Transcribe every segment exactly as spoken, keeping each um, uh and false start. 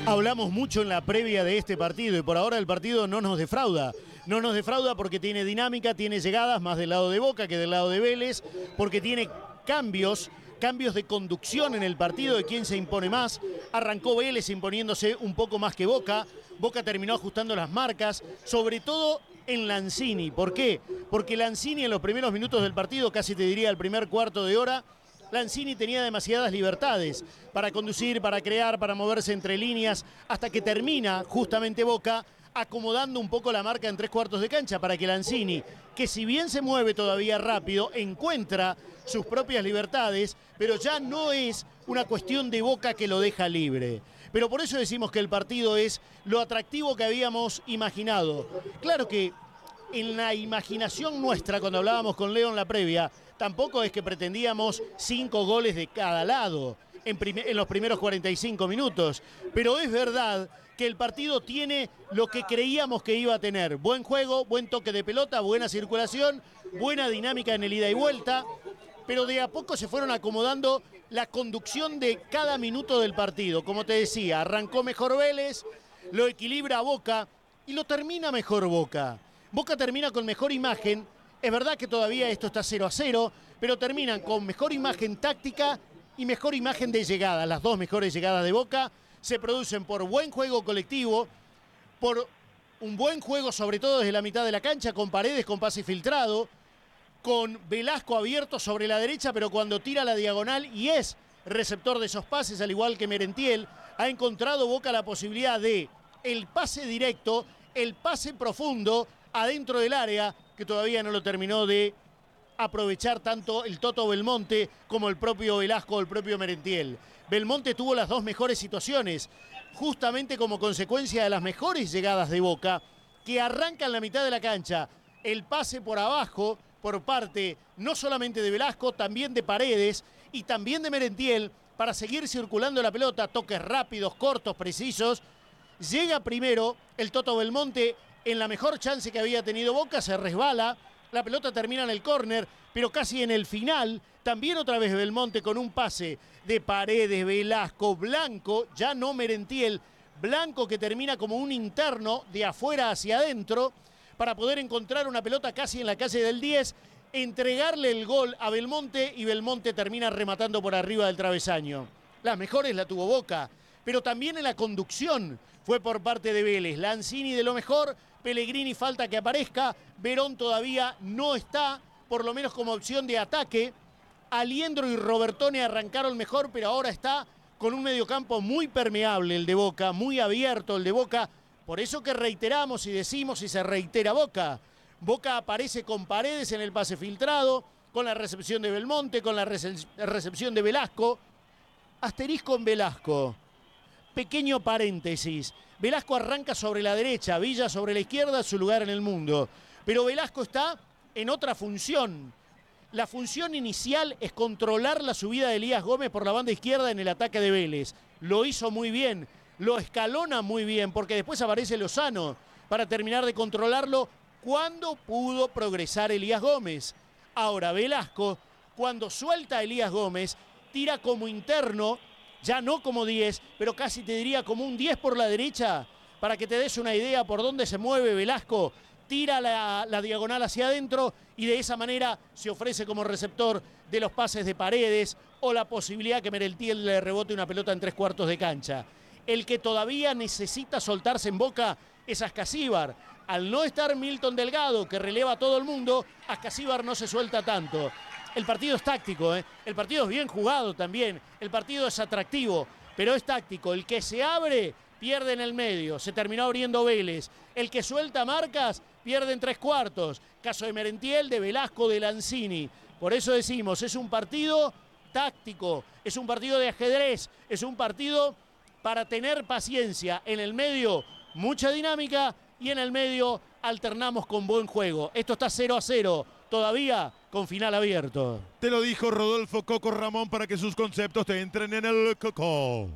Hablamos mucho en la previa de este partido y por ahora el partido no nos defrauda. No nos defrauda porque tiene dinámica, tiene llegadas más del lado de Boca que del lado de Vélez, porque tiene cambios, cambios de conducción en el partido de quién se impone más. Arrancó Vélez imponiéndose un poco más que Boca. Boca terminó ajustando las marcas, sobre todo en Lanzini. ¿Por qué? Porque Lanzini en los primeros minutos del partido, casi te diría el primer cuarto de hora, Lanzini tenía demasiadas libertades para conducir, para crear, para moverse entre líneas, hasta que termina justamente Boca acomodando un poco la marca en tres cuartos de cancha para que Lanzini, que si bien se mueve todavía rápido, encuentra sus propias libertades, pero ya no es una cuestión de Boca que lo deja libre. Pero por eso decimos que el partido es lo atractivo que habíamos imaginado. Claro que en la imaginación nuestra, cuando hablábamos con Leo en la previa, tampoco es que pretendíamos cinco goles de cada lado en, en los primeros cuarenta y cinco minutos. Pero es verdad que el partido tiene lo que creíamos que iba a tener. Buen juego, buen toque de pelota, buena circulación, buena dinámica en el ida y vuelta. Pero de a poco se fueron acomodando la conducción de cada minuto del partido. Como te decía, arrancó mejor Vélez, lo equilibra Boca y lo termina mejor Boca. Boca termina con mejor imagen. Es verdad que todavía esto está cero a cero, pero terminan con mejor imagen táctica y mejor imagen de llegada. Las dos mejores llegadas de Boca se producen por buen juego colectivo, por un buen juego sobre todo desde la mitad de la cancha, con Paredes con pase filtrado, con Velasco abierto sobre la derecha, pero cuando tira la diagonal y es receptor de esos pases, al igual que Merentiel, ha encontrado Boca la posibilidad de el pase directo, el pase profundo adentro del área, que todavía no lo terminó de aprovechar tanto el Toto Belmonte como el propio Velasco o el propio Merentiel. Belmonte tuvo las dos mejores situaciones, justamente como consecuencia de las mejores llegadas de Boca, que arrancan la mitad de la cancha. El pase por abajo, por parte no solamente de Velasco, también de Paredes y también de Merentiel, para seguir circulando la pelota, toques rápidos, cortos, precisos. Llega primero el Toto Belmonte en la mejor chance que había tenido Boca, se resbala, la pelota termina en el córner, pero casi en el final, también otra vez Belmonte con un pase de Paredes, Velasco, Blanco, ya no Merentiel, Blanco que termina como un interno de afuera hacia adentro, para poder encontrar una pelota casi en la calle del diez, entregarle el gol a Belmonte y Belmonte termina rematando por arriba del travesaño. Las mejores la tuvo Boca, pero también en la conducción fue por parte de Vélez. Lanzini de lo mejor, Pellegrini falta que aparezca, Verón todavía no está, por lo menos como opción de ataque. Aliendro y Robertone arrancaron mejor, pero ahora está con un mediocampo muy permeable el de Boca, muy abierto el de Boca. Por eso que reiteramos y decimos y se reitera Boca. Boca aparece con Paredes en el pase filtrado, con la recepción de Belmonte, con la recepción de Velasco. Asterisco en Velasco. Pequeño paréntesis. Velasco arranca sobre la derecha, Villa sobre la izquierda, su lugar en el mundo. Pero Velasco está en otra función. La función inicial es controlar la subida de Elías Gómez por la banda izquierda en el ataque de Vélez. Lo hizo muy bien. Lo escalona muy bien, porque después aparece Lozano para terminar de controlarlo cuando pudo progresar Elías Gómez. Ahora Velasco, cuando suelta a Elías Gómez, tira como interno, ya no como diez, pero casi te diría como un diez por la derecha, para que te des una idea por dónde se mueve Velasco. Tira la, la diagonal hacia adentro y de esa manera se ofrece como receptor de los pases de Paredes o la posibilidad que Merentiel le rebote una pelota en tres cuartos de cancha. El que todavía necesita soltarse en Boca es Ascasíbar. Al no estar Milton Delgado, que releva a todo el mundo, Ascasíbar no se suelta tanto. El partido es táctico, ¿eh? El partido es bien jugado también, el partido es atractivo, pero es táctico. El que se abre, pierde en el medio, se terminó abriendo Vélez. El que suelta marcas, pierde en tres cuartos. Caso de Merentiel, de Velasco, de Lanzini. Por eso decimos, es un partido táctico, es un partido de ajedrez, es un partido para tener paciencia. En el medio, mucha dinámica y en el medio alternamos con buen juego. Esto está cero a cero, todavía con final abierto. Te lo dijo Rodolfo Coco Ramón para que sus conceptos te entren en el coco.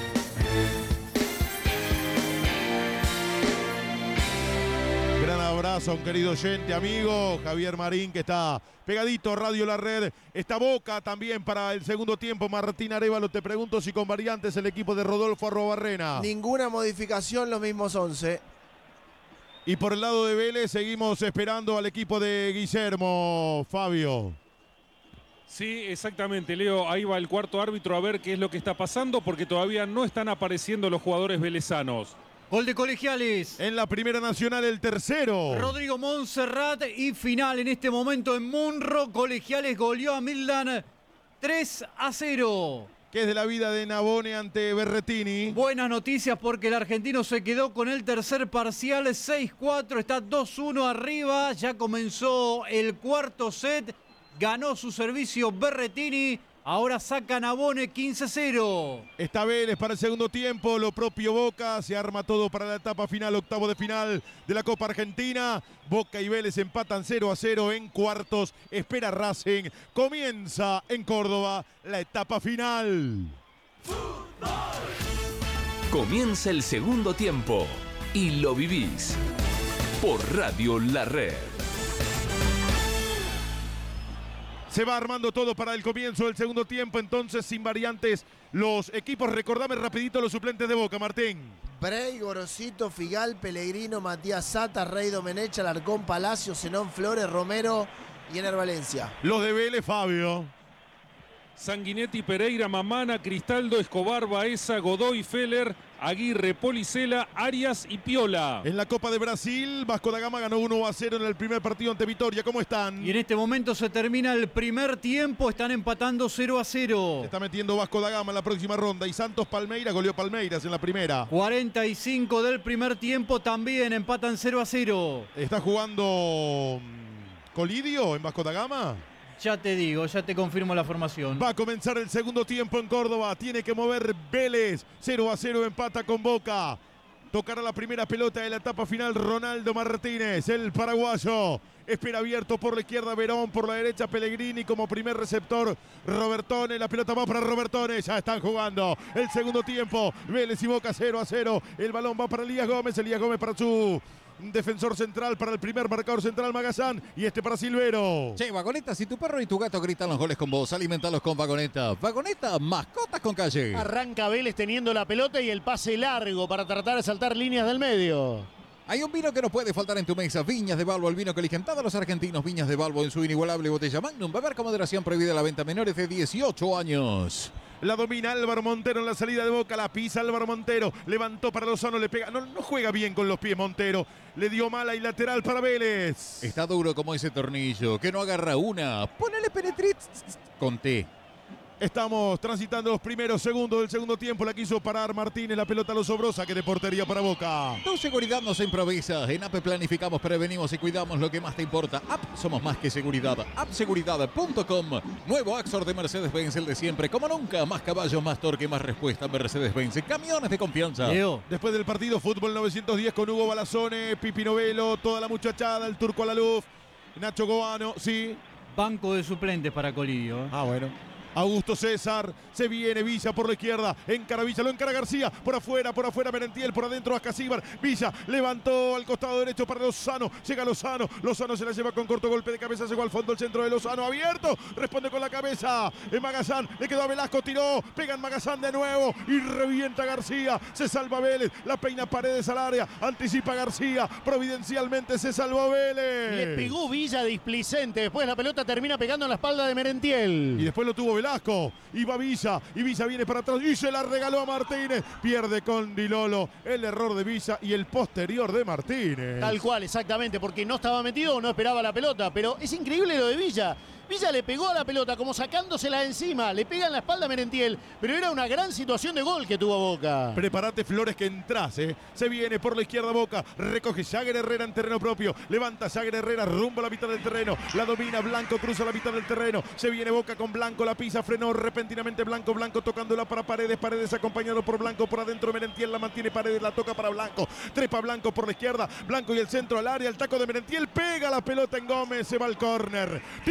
Gran abrazo. abrazo a un querido oyente, amigo, Javier Marín, que está pegadito, Radio La Red. Está Boca también para el segundo tiempo. Martín Arévalo, te pregunto si con variantes el equipo de Rodolfo Arrobarrena. Ninguna modificación, los mismos once. Y por el lado de Vélez seguimos esperando al equipo de Guillermo, Fabio. Sí, exactamente, Leo. Ahí va el cuarto árbitro a ver qué es lo que está pasando, porque todavía no están apareciendo los jugadores velezanos. Gol de Colegiales. En la Primera Nacional, el tercero. Rodrigo Montserrat y final en este momento en Munro. Colegiales goleó a Midland tres a cero. ¿Qué es de la vida de Navone ante Berretini? Buenas noticias porque el argentino se quedó con el tercer parcial seis cuatro. Está dos uno arriba. Ya comenzó el cuarto set. Ganó su servicio Berretini. Ahora saca Navone quince cero. Está Vélez para el segundo tiempo, lo propio Boca, se arma todo para la etapa final, octavo de final de la Copa Argentina. Boca y Vélez empatan cero a cero en cuartos, espera Racing. Comienza en Córdoba la etapa final. Comienza el segundo tiempo y lo vivís por Radio La Red. Se va armando todo para el comienzo del segundo tiempo, entonces sin variantes los equipos. Recordame rapidito los suplentes de Boca, Martín. Brey, Gorosito, Figal, Pellegrino, Matías Sata, Rey Domenech, Alarcón, Palacio, Zenón Flores, Romero y Ener Valencia. Los de Vélez, Fabio. Sanguinetti, Pereira, Mamana, Cristaldo, Escobar, Baeza, Godoy, Feller, Aguirre, Policela, Arias y Piola. En la Copa de Brasil, Vasco da Gama ganó uno a cero en el primer partido ante Vitória. ¿Cómo están? Y en este momento se termina el primer tiempo. Están empatando cero a cero. Se está metiendo Vasco da Gama en la próxima ronda. Y Santos Palmeiras goleó Palmeiras en la primera. cuarenta y cinco del primer tiempo también empatan cero a cero. ¿Está jugando Colidio en Vasco da Gama? Ya te digo, ya te confirmo la formación. Va a comenzar el segundo tiempo en Córdoba. Tiene que mover Vélez. cero a cero empata con Boca. Tocará la primera pelota de la etapa final Ronaldo Martínez, el paraguayo. Espera abierto por la izquierda Verón, por la derecha Pellegrini como primer receptor. Robertone, la pelota va para Robertone. Ya están jugando el segundo tiempo. Vélez y Boca cero a cero. El balón va para Elías Gómez. Elías Gómez para su defensor central, para el primer marcador central Magazán, y este para Silvero. Che, Vagoneta, si tu perro y tu gato gritan los goles con vos, alimentalos con Vagoneta. Vagoneta, mascotas con calle. Arranca Vélez teniendo la pelota y el pase largo para tratar de saltar líneas del medio. Hay un vino que no puede faltar en tu mesa. Viñas de Balbo, el vino que eligen todos los argentinos. Viñas de Balbo en su inigualable botella Magnum. Beber con moderación, prohibida la venta a menores de dieciocho años. La domina Álvaro Montero en la salida de Boca, la pisa Álvaro Montero, levantó para Lozano, le pega, no, no juega bien con los pies Montero, le dio mala y lateral para Vélez. Está duro como ese tornillo, que no agarra una. Ponele penetrit con T. Estamos transitando los primeros segundos del segundo tiempo. La quiso parar Martínez, la pelota lo sobró, saque de portería para Boca. Tu seguridad no se improvisa. En A P planificamos, prevenimos y cuidamos lo que más te importa. A P somos más que seguridad. app seguridad punto com. Nuevo Axor de Mercedes-Benz, el de siempre. Como nunca, más caballos, más torque, más respuesta. Mercedes-Benz, camiones de confianza. Leo. Después del partido, Fútbol novecientos diez con Hugo Balazone, Pipi Novelo, toda la muchachada, el turco Alaluf, Nacho Goano, sí. Banco de suplentes para Colidio. Ah, bueno. Augusto César, se viene Villa por la izquierda, encara Villa, lo encara García, por afuera, por afuera Merentiel, por adentro Ascasíbar, Villa levantó al costado derecho para Lozano, llega Lozano, Lozano se la lleva con corto golpe de cabeza, llegó al fondo el centro de Lozano, abierto, responde con la cabeza, en Magazán, le quedó a Velasco, tiró, pega en Magazán de nuevo y revienta García, se salva Vélez, la peina Paredes al área, anticipa García, providencialmente se salvó Vélez. Le pegó Villa displicente, después la pelota termina pegando en la espalda de Merentiel. Y después lo tuvo Velasco. Velasco, iba Villa, y Villa viene para atrás y se la regaló a Martínez, pierde con Di Lolo, el error de Villa y el posterior de Martínez. Tal cual, exactamente, porque no estaba metido o no esperaba la pelota, pero es increíble lo de Villa. Villa le pegó a la pelota como sacándosela encima, le pega en la espalda a Merentiel, pero era una gran situación de gol que tuvo Boca. Prepárate Flores que entras, ¿eh? Se viene por la izquierda Boca, recoge Jagger Herrera en terreno propio, levanta Jagger Herrera rumbo a la mitad del terreno, la domina Blanco, cruza la mitad del terreno, se viene Boca con Blanco, la pisa, frenó repentinamente Blanco, Blanco tocándola para Paredes, Paredes acompañado por Blanco, por adentro Merentiel la mantiene Paredes, la toca para Blanco, trepa Blanco por la izquierda, Blanco y el centro al área, el taco de Merentiel, pega la pelota en Gómez, se va al córner, tiro de esquina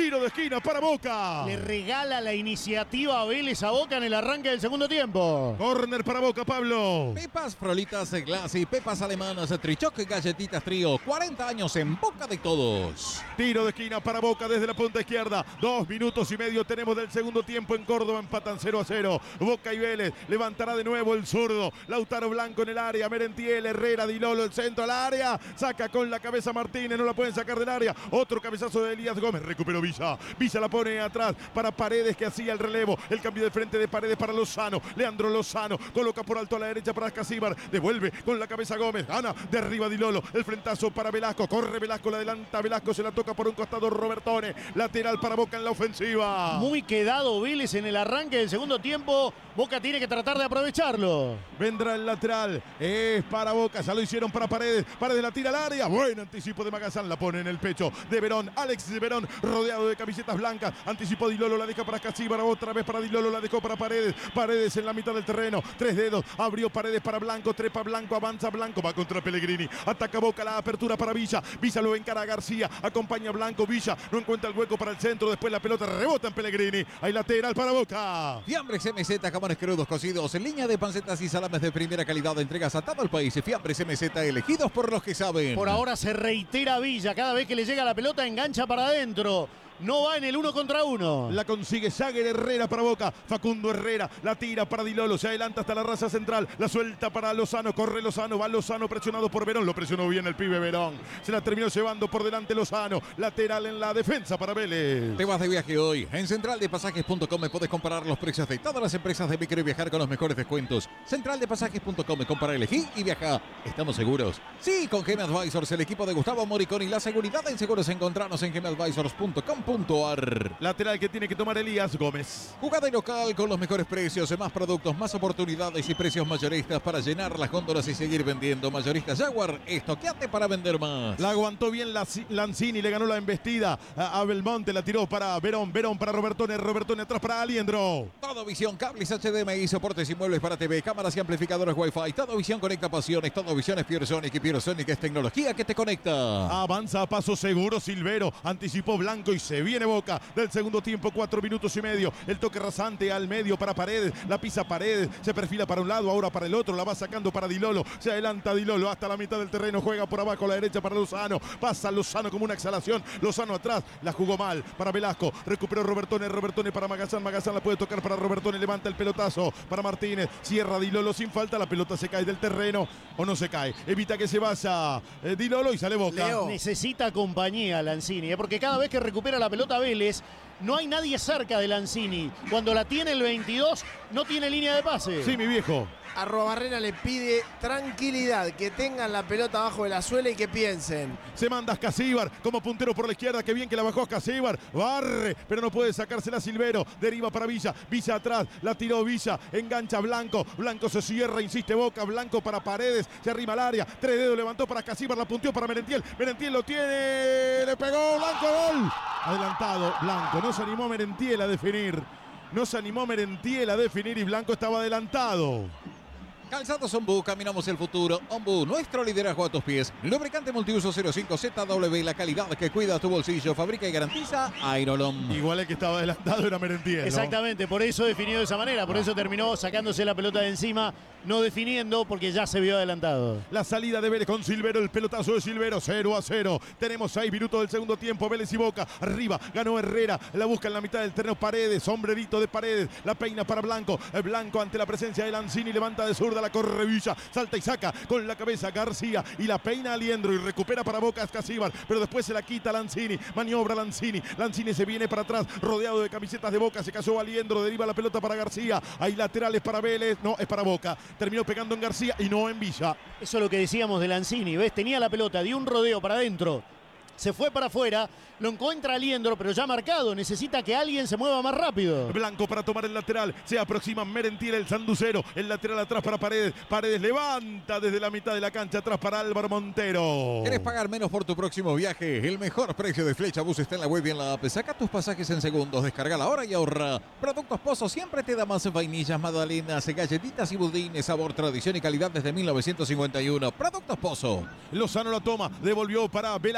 esquina para Boca. Le regala la iniciativa a Vélez a Boca en el arranque del segundo tiempo. Córner para Boca, Pablo. Pepas, frolitas, glassy, pepas alemanas, trichoc, galletitas trío. cuarenta años en boca de todos. Tiro de esquina para Boca desde la punta izquierda. Dos minutos y medio tenemos del segundo tiempo en Córdoba. Empatan cero a cero. Boca y Vélez. Levantará de nuevo el zurdo. Lautaro Blanco en el área. Merentiel, Herrera, Di Lolo, el centro al área. Saca con la cabeza Martínez. No la pueden sacar del área. Otro cabezazo de Elías Gómez. Recuperó Villa. Villa la pone atrás para Paredes, que hacía el relevo. El cambio de frente de Paredes para Lozano. Leandro Lozano coloca por alto a la derecha para Casíbar. Devuelve con la cabeza Gómez. Gana de arriba Di Lolo. El frentazo para Velasco. Corre Velasco, la adelanta Velasco. Se la toca por un costado Robertone. Lateral para Boca en la ofensiva. Muy quedado Vélez en el arranque del segundo tiempo. Boca tiene que tratar de aprovecharlo. Vendrá el lateral. Es para Boca. Ya lo hicieron para Paredes. Paredes la tira al área. Buen anticipo de Magazán. La pone en el pecho de Verón. Alex de Verón rodeado de camisetas blancas. Anticipó Di Lolo. La deja para Casíbar. Otra vez para Di Lolo. La dejó para Paredes. Paredes en la mitad del terreno. Tres dedos. Abrió Paredes para Blanco. Trepa Blanco. Avanza Blanco. Va contra Pellegrini. Ataca Boca. La apertura para Villa. Villa lo encara a García. Acompaña a Blanco. Villa no encuentra el hueco para el centro. Después la pelota rebota en Pellegrini. Hay lateral para Boca. Fiambres M Z, jamones crudos cocidos, en línea de pancetas y salames de primera calidad, entregas a todo el país. Fiambres M Z, elegidos por los que saben. Por ahora se reitera Villa. Cada vez que le llega la pelota engancha para adentro. No va en el uno contra uno. La consigue Jagger Herrera para Boca. Facundo Herrera la tira para Di Lolo. Se adelanta hasta la raza central. La suelta para Lozano. Corre Lozano. Va Lozano presionado por Verón. Lo presionó bien el pibe Verón. Se la terminó llevando por delante Lozano. Lateral en la defensa para Vélez. Te vas de viaje hoy. En central de pasajes punto com puedes comparar los precios de todas las empresas de micro y viajar con los mejores descuentos. central de pasajes punto com. Compara, elegí y viaja. ¿Estamos seguros? Sí, con G M Advisors, el equipo de Gustavo Moricón y la seguridad en seguros. Encontrarnos en g m advisors punto com punto a r. Lateral que tiene que tomar Elías Gómez. Jugada local con los mejores precios, más productos, más oportunidades y precios mayoristas para llenar las góndolas y seguir vendiendo. Mayoristas Jaguar, estoqueate para vender más. La aguantó bien la Lanzini, le ganó la embestida a, a Belmonte, la tiró para Verón, Verón para Robertone, Robertone atrás para Aliendro. Todo Visión, cables H D M I, soportes y muebles para T V, cámaras y amplificadores Wi-Fi. Todo Visión conecta pasiones, Todo Visión es PureSonic y PureSonic es tecnología que te conecta. Avanza a paso seguro Silvero, anticipó Blanco y se viene Boca del segundo tiempo, cuatro minutos y medio. El toque rasante al medio para Paredes, la pisa Paredes, se perfila para un lado, ahora para el otro, la va sacando para Di Lolo, se adelanta Di Lolo hasta la mitad del terreno, juega por abajo a la derecha para Lozano, pasa Lozano como una exhalación, Lozano atrás, la jugó mal para Velasco, recuperó Robertone, Robertone para Magazán, Magazán la puede tocar para Robertone, levanta el pelotazo para Martínez, cierra Di Lolo sin falta, la pelota se cae del terreno o no se cae, evita que se vaya eh, Di Lolo y sale Boca. Leo. Necesita compañía Lanzini, ¿eh? Porque cada vez que recupera la pelota Vélez, no hay nadie cerca de Lanzini. Cuando la tiene el veintidós, no tiene línea de pase. Sí, mi viejo. Arrobarrena le pide tranquilidad, que tengan la pelota abajo de la suela y que piensen. Se manda a Casíbar como puntero por la izquierda, que bien que la bajó a Casíbar, barre, pero no puede sacársela Silvero, deriva para Villa, Villa atrás, la tiró Villa, engancha Blanco, Blanco se cierra, insiste Boca, Blanco para Paredes, se arrima al área, tres dedos levantó para Casíbar, la punteó para Merentiel, Merentiel lo tiene, le pegó, Blanco, gol, adelantado Blanco, no se animó Merentiel a definir, no se animó Merentiel a definir y Blanco estaba adelantado. Calzados Ombú, caminamos el futuro. Ombú, nuestro liderazgo a tus pies. Lubricante multiuso cero cinco Z W, la calidad que cuida tu bolsillo, fabrica y garantiza Aerolom. Igual el que estaba adelantado era Merentiel, ¿no? Exactamente, por eso definió de esa manera, por eso terminó sacándose la pelota de encima, no definiendo porque ya se vio adelantado. La salida de Vélez con Silvero, el pelotazo de Silvero, cero a cero. Tenemos seis minutos del segundo tiempo, Vélez y Boca. Arriba, ganó Herrera, la busca en la mitad del terreno Paredes, sombrerito de Paredes, la peina para Blanco. El Blanco ante la presencia de Lanzini, levanta de zurda, la corre Villa, salta y saca con la cabeza García y la peina Aliendro y recupera para Boca Casíbar, pero después se la quita Lanzini, maniobra Lanzini, Lanzini se viene para atrás, rodeado de camisetas de Boca, se cayó Aliendro, deriva la pelota para García, hay laterales para Vélez, no, es para Boca, terminó pegando en García y no en Villa. Eso es lo que decíamos de Lanzini, ¿ves? Tenía la pelota, dio un rodeo para adentro, se fue para afuera, lo encuentra Aliendro, pero ya marcado, necesita que alguien se mueva más rápido. Blanco para tomar el lateral, se aproxima Merentiel, el sanducero, el lateral atrás para Paredes, Paredes levanta desde la mitad de la cancha, atrás para Álvaro Montero. ¿Quieres pagar menos por tu próximo viaje? El mejor precio de Flecha Bus está en la web y en la app. Saca tus pasajes en segundos, descarga ahora y ahorra. Productos Pozo siempre te da más vainillas, magdalenas, galletitas y budines, sabor, tradición y calidad desde mil novecientos cincuenta y uno. Productos Pozo. Lozano la toma, devolvió para Velasco,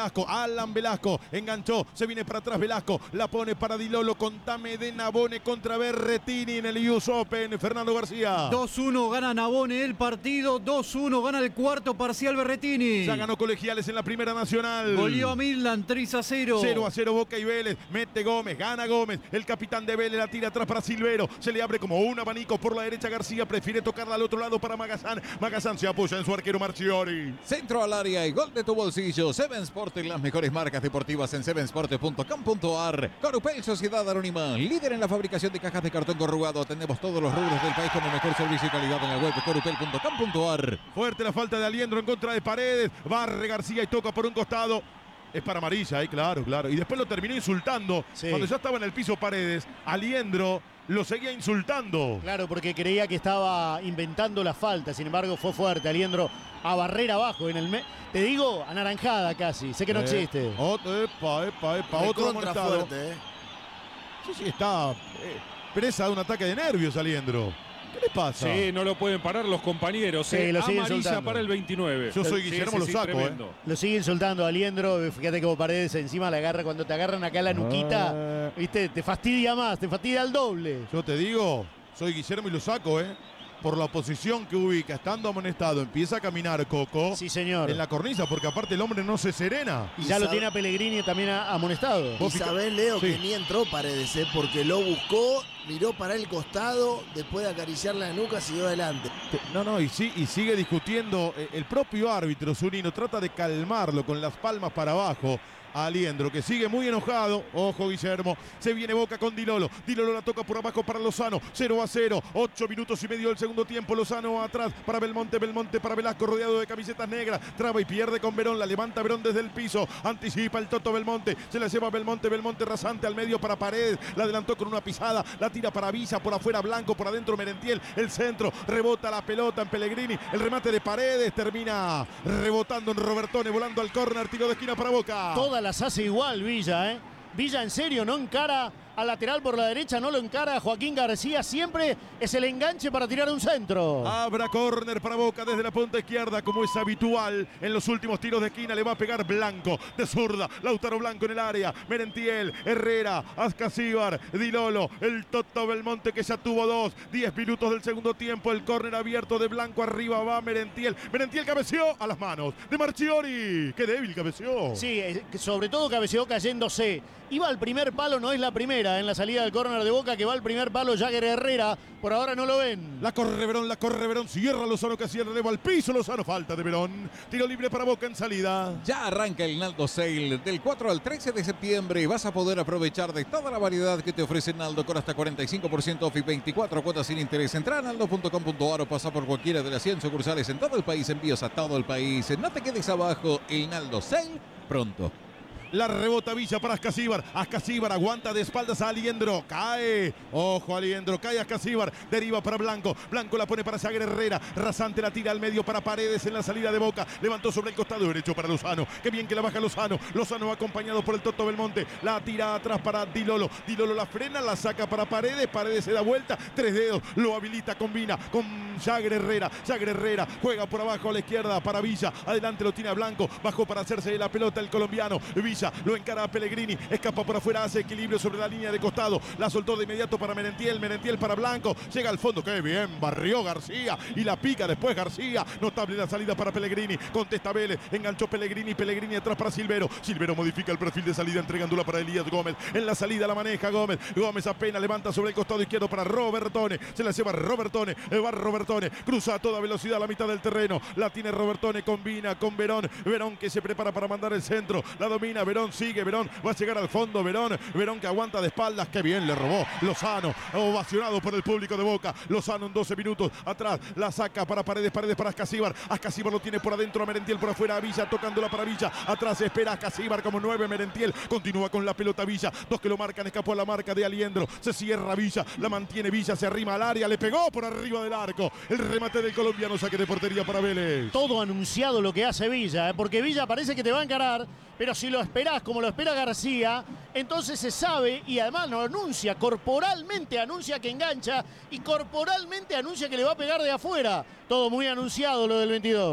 Alan Velasco. Enganchó, se viene para atrás Velasco. La pone para Di Lolo. Contame de Nabone contra Berretini en el U S Open. Fernando García. dos uno gana Nabone el partido. dos uno gana el cuarto parcial Berretini. Ya ganó Colegiales en la Primera Nacional. Goleó a Midland tres a cero. cero a cero Boca y Vélez. Mete Gómez, gana Gómez. El capitán de Vélez la tira atrás para Silvero. Se le abre como un abanico por la derecha García. Prefiere tocarla al otro lado para Magazán. Magazán se apoya en su arquero Marchiori. Centro al área y gol de tu bolsillo. Seven Sport, las mejores marcas deportivas en seven sport punto com punto a r. Corupel, Sociedad Anónima, líder en la fabricación de cajas de cartón corrugado. Atendemos todos los rubros del país con el mejor servicio y calidad en la web corupel punto com punto a r. Fuerte la falta de Aliendro en contra de Paredes. Barre García y toca por un costado. Es para amarilla, eh, claro, claro. Y después lo terminó insultando. Sí. Cuando ya estaba en el piso Paredes, Aliendro lo seguía insultando. Claro, porque creía que estaba inventando la falta. Sin embargo, fue fuerte. Aliendro a barrera abajo. En el me... Te digo, anaranjada casi. Sé que no eh, existe. Otro, epa, epa, epa. Otro amonestado. Fuerte, eh. Sí, sí, está eh, presa de un ataque de nervios, Aliendro. ¿Qué le pasa? Sí, no lo pueden parar los compañeros. Sí, eh. lo siguen Amarilla insultando. Para el veintinueve. Yo soy Guillermo, sí, sí, lo saco, sí, eh. Lo sigue insultando a Aliendro. Fíjate cómo Paredes encima le agarra. Cuando te agarran acá la nuquita, ah. ¿viste? Te fastidia más, te fastidia al doble. Yo te digo, soy Guillermo y lo saco, ¿eh? Por la posición que ubica, estando amonestado, empieza a caminar Coco. Sí, señor. En la cornisa, porque aparte el hombre no se serena. Y ya lo tiene a Pellegrini también amonestado. Y sabés, Leo, sí. que ni entró Paredes, ¿eh? Porque lo buscó, miró para el costado, después de acariciar la nuca, siguió adelante. No, no, y, sí, y sigue discutiendo. El propio árbitro, Zunino, trata de calmarlo con las palmas para abajo. Aliendro, que sigue muy enojado. Ojo, Guillermo. Se viene Boca con Di Lolo. Di Lolo la toca por abajo para Lozano. cero a cero. ocho minutos y medio del segundo tiempo. Lozano atrás para Belmonte. Belmonte para Velasco, rodeado de camisetas negras. Traba y pierde con Verón. La levanta Verón desde el piso. Anticipa el Toto Belmonte. Se la lleva Belmonte. Belmonte rasante al medio para Paredes. La adelantó con una pisada. La tira para Villa. Por afuera Blanco. Por adentro Merentiel. El centro. Rebota la pelota en Pellegrini. El remate de Paredes. Termina rebotando en Robertone. Volando al córner. Tiro de esquina para Boca. Toda las hace igual Villa, ¿eh? Villa en serio no encara al lateral por la derecha, no lo encara a Joaquín García, siempre es el enganche para tirar un centro. Habrá córner para Boca desde la punta izquierda, como es habitual en los últimos tiros de esquina. Le va a pegar Blanco de zurda, Lautaro Blanco en el área, Merentiel, Herrera, Ascasíbar, Di Lolo, el Toto Belmonte que ya tuvo dos, diez minutos del segundo tiempo, el córner abierto de Blanco, arriba va Merentiel, Merentiel cabeceó a las manos de Marchiori, qué débil cabeceó. Sí, sobre todo cabeceó cayéndose, iba al primer palo, no es la primera. En la salida del córner de Boca, que va al primer palo Jagger Herrera, por ahora no lo ven. La corre Verón, la corre Verón, cierra Lozano que cierra, eleva al piso Lozano, falta de Verón, tiro libre para Boca en salida. Ya arranca el Naldo Sale, del cuatro al trece de septiembre, vas a poder aprovechar de toda la variedad que te ofrece Naldo con hasta cuarenta y cinco por ciento off y veinticuatro cuotas sin interés. Entra a naldo punto com punto a r o pasa por cualquiera de las cien sucursales en todo el país, envíos a todo el país. No te quedes abajo, el Naldo Sale pronto. La rebota Villa para Ascasíbar. Ascasíbar aguanta de espaldas a Aliendro. Cae. Ojo, Aliendro. Cae Ascasíbar. Deriva para Blanco. Blanco la pone para Jagger Herrera. Rasante la tira al medio para Paredes en la salida de Boca. Levantó sobre el costado derecho para Lozano. Qué bien que la baja Lozano. Lozano acompañado por el Toto Belmonte. La tira atrás para Di Lolo. Di Lolo la frena. La saca para Paredes. Paredes se da vuelta. Tres dedos. Lo habilita. Combina con Jagger Herrera. Jagger Herrera juega por abajo a la izquierda para Villa. Adelante lo tiene a Blanco. Bajó para hacerse de la pelota el colombiano. Villa lo encara a Pellegrini, escapa por afuera, hace equilibrio sobre la línea de costado, la soltó de inmediato para Merentiel, Merentiel para Blanco, llega al fondo, qué bien, barrió García y la pica después García, notable la salida para Pellegrini, contesta Vélez, enganchó Pellegrini, Pellegrini atrás para Silvero, Silvero modifica el perfil de salida entregándola para Elías Gómez, en la salida la maneja Gómez, Gómez apenas levanta sobre el costado izquierdo para Robertone, se la lleva Robertone, va Robertone, cruza a toda velocidad a la mitad del terreno, la tiene Robertone, combina con Verón, Verón que se prepara para mandar el centro, la domina, Verón sigue, Verón va a llegar al fondo, Verón, Verón que aguanta de espaldas, que bien le robó Lozano, ovacionado por el público de Boca, Lozano en doce minutos, atrás, la saca para Paredes, Paredes para Ascasíbar, Ascasíbar lo tiene por adentro a Merentiel, por afuera a Villa, tocándola para Villa, atrás espera Ascasíbar como nueve, Merentiel, continúa con la pelota Villa, dos que lo marcan, escapó a la marca de Aliendro, se cierra Villa, la mantiene Villa, se arrima al área, le pegó por arriba del arco, el remate del colombiano, saque de portería para Vélez. Todo anunciado lo que hace Villa, ¿eh? Porque Villa parece que te va a encarar, pero si lo esperás como lo espera García, entonces se sabe y además lo anuncia, corporalmente anuncia que engancha y corporalmente anuncia que le va a pegar de afuera. Todo muy anunciado lo del veintidós.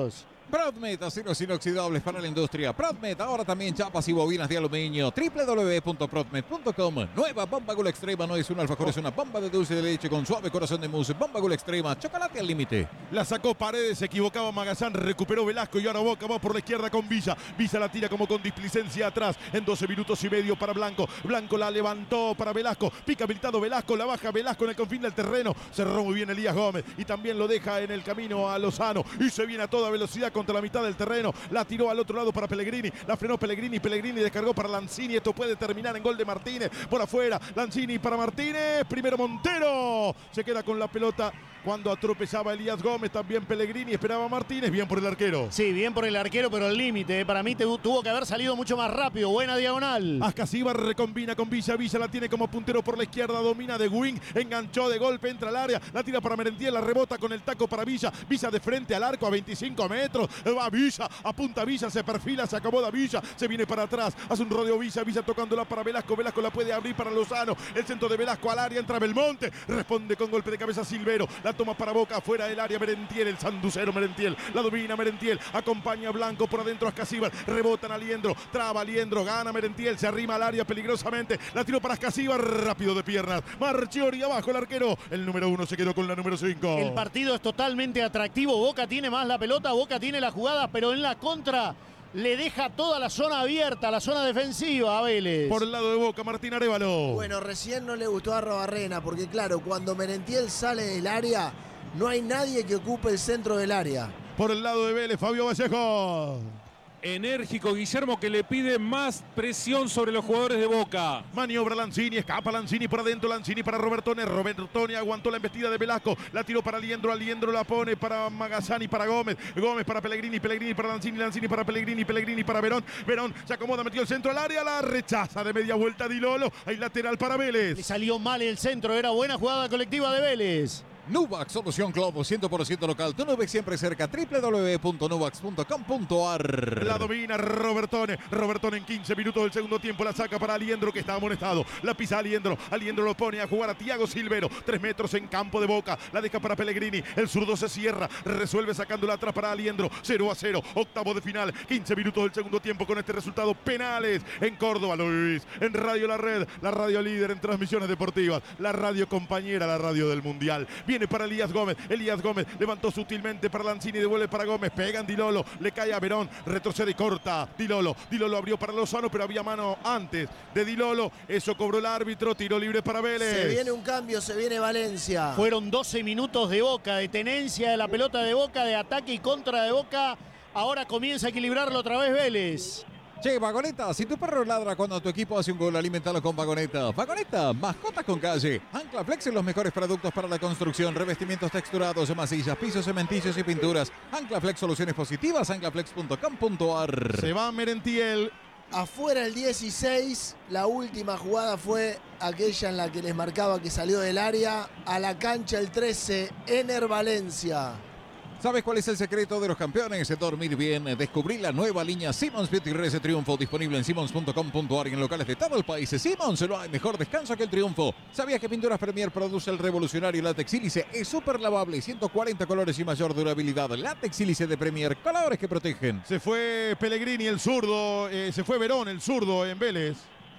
Prodmed, aceros inoxidables para la industria. Prodmed, ahora también chapas y bobinas de aluminio. doble u doble u doble u punto prodmed punto com. Nueva bomba Gula Extrema, no es un alfajor, es una bomba de dulce de leche con suave corazón de mousse. Bomba Gula Extrema, chocolate al límite. La sacó Paredes, se equivocaba Magazán, recuperó Velasco y ahora Boca va por la izquierda con Villa. Villa la tira como con displicencia atrás en doce minutos y medio para Blanco. Blanco la levantó para Velasco. Pica habilitado Velasco, la baja Velasco en el confín del terreno. Cerró muy bien Elías Gómez y también lo deja en el camino a Lozano. Y se viene a toda velocidad contra la mitad del terreno. La tiró al otro lado para Pellegrini. La frenó Pellegrini. Pellegrini descargó para Lanzini. Esto puede terminar en gol de Martínez. Por afuera. Lanzini para Martínez. Primero Montero. Se queda con la pelota cuando atropellaba Elías Gómez. También Pellegrini. Esperaba Martínez. Bien por el arquero. Sí, bien por el arquero, pero al límite. Para mí te, tuvo que haber salido mucho más rápido. Buena diagonal. Ascasíbar recombina con Villa. Villa la tiene como puntero por la izquierda. Domina de wing. Enganchó de golpe. Entra al área. La tira para Merentiel. La rebota con el taco para Villa. Villa de frente al arco a veinticinco metros. Va Villa. Apunta Villa. Se perfila. Se acomoda Villa. Se viene para atrás. Hace un rodeo Villa. Villa tocándola para Velasco. Velasco la puede abrir para Lozano. El centro de Velasco al área. Entra Belmonte. Responde con golpe de cabeza Silvero. La toma para Boca. Fuera del área Merentiel. El sanducero Merentiel. La domina Merentiel. Acompaña a Blanco por adentro. Ascasíbar. Rebotan a Liendro. Traba Liendro. Gana Merentiel. Se arrima al área peligrosamente. La tiró para Ascasíbar. Rápido de piernas. Marchiori abajo el arquero. El número uno se quedó con la número cinco. El partido es totalmente atractivo. Boca tiene más la pelota. Boca tiene la jugada, pero en la contra le deja toda la zona abierta, la zona defensiva a Vélez. Por el lado de Boca, Martín Arévalo. Bueno, recién no le gustó a Arrobarrena, porque claro, cuando Merentiel sale del área, no hay nadie que ocupe el centro del área. Por el lado de Vélez, Fabio Vallejo. Enérgico Guillermo, que le pide más presión sobre los jugadores de Boca. Maniobra Lanzini, escapa Lanzini por adentro, Lanzini para Robertone. Robertone aguantó la embestida de Velasco, la tiró para Liendro, Aliendro la pone para Magazán y para Gómez. Gómez para Pellegrini, Pellegrini para Lanzini, Lanzini para Pellegrini, Pellegrini para Verón. Verón se acomoda, metió el centro al área, la rechaza de media vuelta Di Lolo. Hay lateral para Vélez. Le salió mal el centro, era buena jugada colectiva de Vélez. Nuvax, solución Globo, cien por ciento local. Tu Nubex siempre cerca. doble u doble u doble u punto nuvax punto com punto a r. La domina Robertone. Robertone en quince minutos del segundo tiempo. La saca para Aliendro, que está amonestado. La pisa Aliendro. Aliendro lo pone a jugar a Thiago Silvero. Tres metros en campo de Boca. La deja para Pellegrini. El zurdo se cierra. Resuelve sacándola atrás para Aliendro. cero a cero. Octavo de final. quince minutos del segundo tiempo con este resultado. Penales en Córdoba. Lo vivís en Radio La Red. La radio líder en transmisiones deportivas. La radio compañera, la radio del Mundial. Viene para Elías Gómez. Elías Gómez levantó sutilmente para Lanzini. Devuelve para Gómez. Pegan Di Lolo. Le cae a Verón. Retrocede y corta. Di Lolo. Di Lolo abrió para Lozano, pero había mano antes de Di Lolo. Eso cobró el árbitro. Tiro libre para Vélez. Se viene un cambio. Se viene Valencia. Fueron doce minutos de Boca, de tenencia de la pelota de Boca, de ataque y contra de Boca. Ahora comienza a equilibrarlo otra vez Vélez. Che, Vagoneta, si tu perro ladra cuando tu equipo hace un gol, alimentalo con Vagoneta. Vagoneta, mascotas con calle. Anclaflex en los mejores productos para la construcción, revestimientos texturados, masillas, pisos, cementicios y pinturas. Anclaflex, soluciones positivas, anclaflex punto com punto a r. Se va Merentiel. Afuera el dieciséis, la última jugada fue aquella en la que les marcaba que salió del área. A la cancha el trece, Ener Valencia. ¿Sabes cuál es el secreto de los campeones? Dormir bien. Descubrí la nueva línea Simmons Beauty Rest Triunfo, disponible en simmons punto com punto a r y en locales de todo el país. Simmons, no hay mejor descanso que el triunfo. ¿Sabías que Pinturas Premier produce el revolucionario látex sílice? Es súper lavable, ciento cuarenta colores y mayor durabilidad. Látex sílice de Premier, colores que protegen. Se fue Pellegrini, el zurdo. Eh, se fue Verón, el zurdo en Vélez.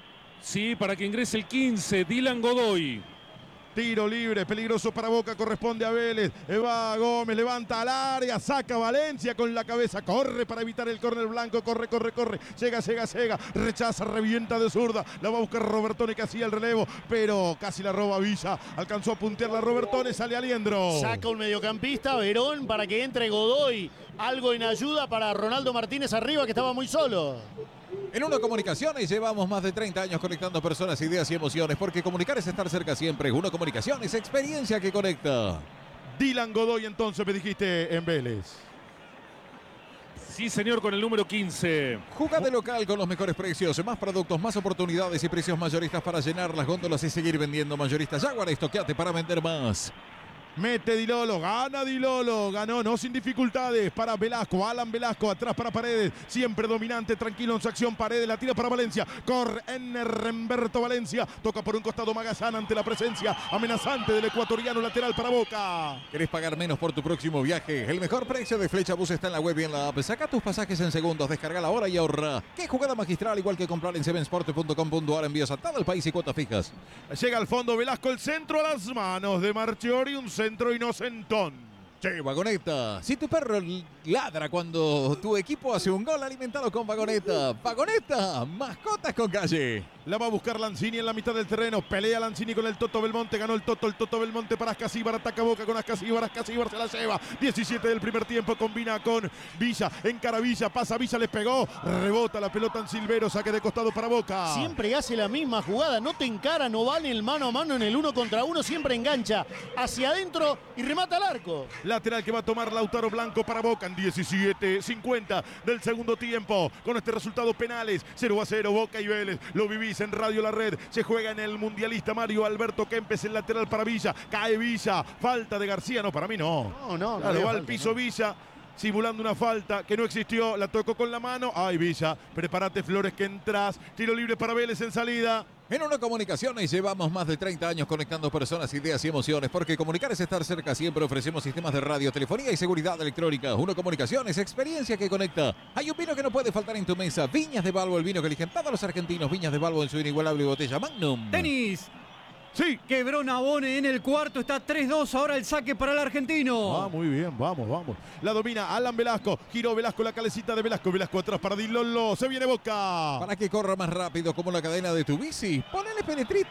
Sí, para que ingrese el quince, Dylan Godoy. Tiro libre, peligroso para Boca, corresponde a Vélez. Va Gómez, levanta al área, saca Valencia con la cabeza, corre para evitar el córner blanco, corre, corre, corre, llega, llega, llega, rechaza, revienta de zurda, la va a buscar Robertone que hacía el relevo, pero casi la roba Villa, alcanzó a puntearla Robertone, sale Aliendro. Saca un mediocampista, Verón, para que entre Godoy, algo en ayuda para Ronaldo Martínez arriba que estaba muy solo. En Uno Comunicaciones llevamos más de treinta años conectando personas, ideas y emociones, porque comunicar es estar cerca siempre. Uno Comunicaciones, experiencia que conecta. Dylan Godoy entonces me dijiste en Vélez. Sí, señor, con el número quince. Juga de local con los mejores precios, más productos, más oportunidades y precios mayoristas para llenar las góndolas y seguir vendiendo. Mayoristas Jaguar, estoqueate para vender más. Mete Di Lolo, gana Di Lolo, ganó, no sin dificultades para Velasco, Alan Velasco, atrás para Paredes, siempre dominante, tranquilo en su acción, Paredes la tira para Valencia, corre Humberto Valencia, toca por un costado Magazán ante la presencia amenazante del ecuatoriano lateral para Boca. ¿Querés pagar menos por tu próximo viaje? El mejor precio de Flechabús está en la web y en la app. Saca tus pasajes en segundos, descarga la hora y ahorra. ¡Qué jugada magistral! Igual que comprar en seven sport punto com punto a r, envíos a todo el país y cuotas fijas. Llega al fondo Velasco, el centro a las manos de Marchiori, un centro inocentón. Che, Vagoneta, si tu perro ladra cuando tu equipo hace un gol, alimentado con Vagoneta. Vagoneta, mascotas con calle. La va a buscar Lanzini en la mitad del terreno. Pelea Lanzini con el Toto Belmonte. Ganó el Toto, el Toto Belmonte para Ascasíbar. Ataca Boca con Ascasíbar. Ascasíbar se la lleva. diecisiete del primer tiempo. Combina con Villa. Encara Villa. Pasa Villa. Les pegó. Rebota la pelota en Silvero. Saque de costado para Boca. Siempre hace la misma jugada. No te encara, no va en el mano a mano, en el uno contra uno. Siempre engancha hacia adentro y remata al arco. Lateral que va a tomar Lautaro Blanco para Boca en diecisiete cincuenta del segundo tiempo. Con este resultado penales. cero a cero Boca y Vélez. Lo vivís en Radio La Red. Se juega en el mundialista Mario Alberto Kempes, el lateral para Villa. Cae Villa. Falta de García. No, para mí no. No, no. Claro, no va al falta, piso no. Villa. Simulando una falta que no existió. La tocó con la mano. Ay, Villa. Prepárate, Flores, que entras. Tiro libre para Vélez en salida. En Uno Comunicaciones llevamos más de treinta años conectando personas, ideas y emociones, porque comunicar es estar cerca. Siempre ofrecemos sistemas de radio, telefonía y seguridad electrónica. Uno Comunicaciones, experiencia que conecta. Hay un vino que no puede faltar en tu mesa. Viñas de Balbo, el vino que eligen todos los argentinos. Viñas de Balbo en su inigualable botella Magnum. Tenis. Sí. Quebró Nabone en el cuarto, está tres dos, ahora el saque para el argentino. Ah, muy bien, vamos, vamos. La domina Alan Velasco, giró Velasco, la calecita de Velasco, Velasco atrás para Di Lolo, se viene Boca. Para que corra más rápido como la cadena de tu bici, ponele Penetrit.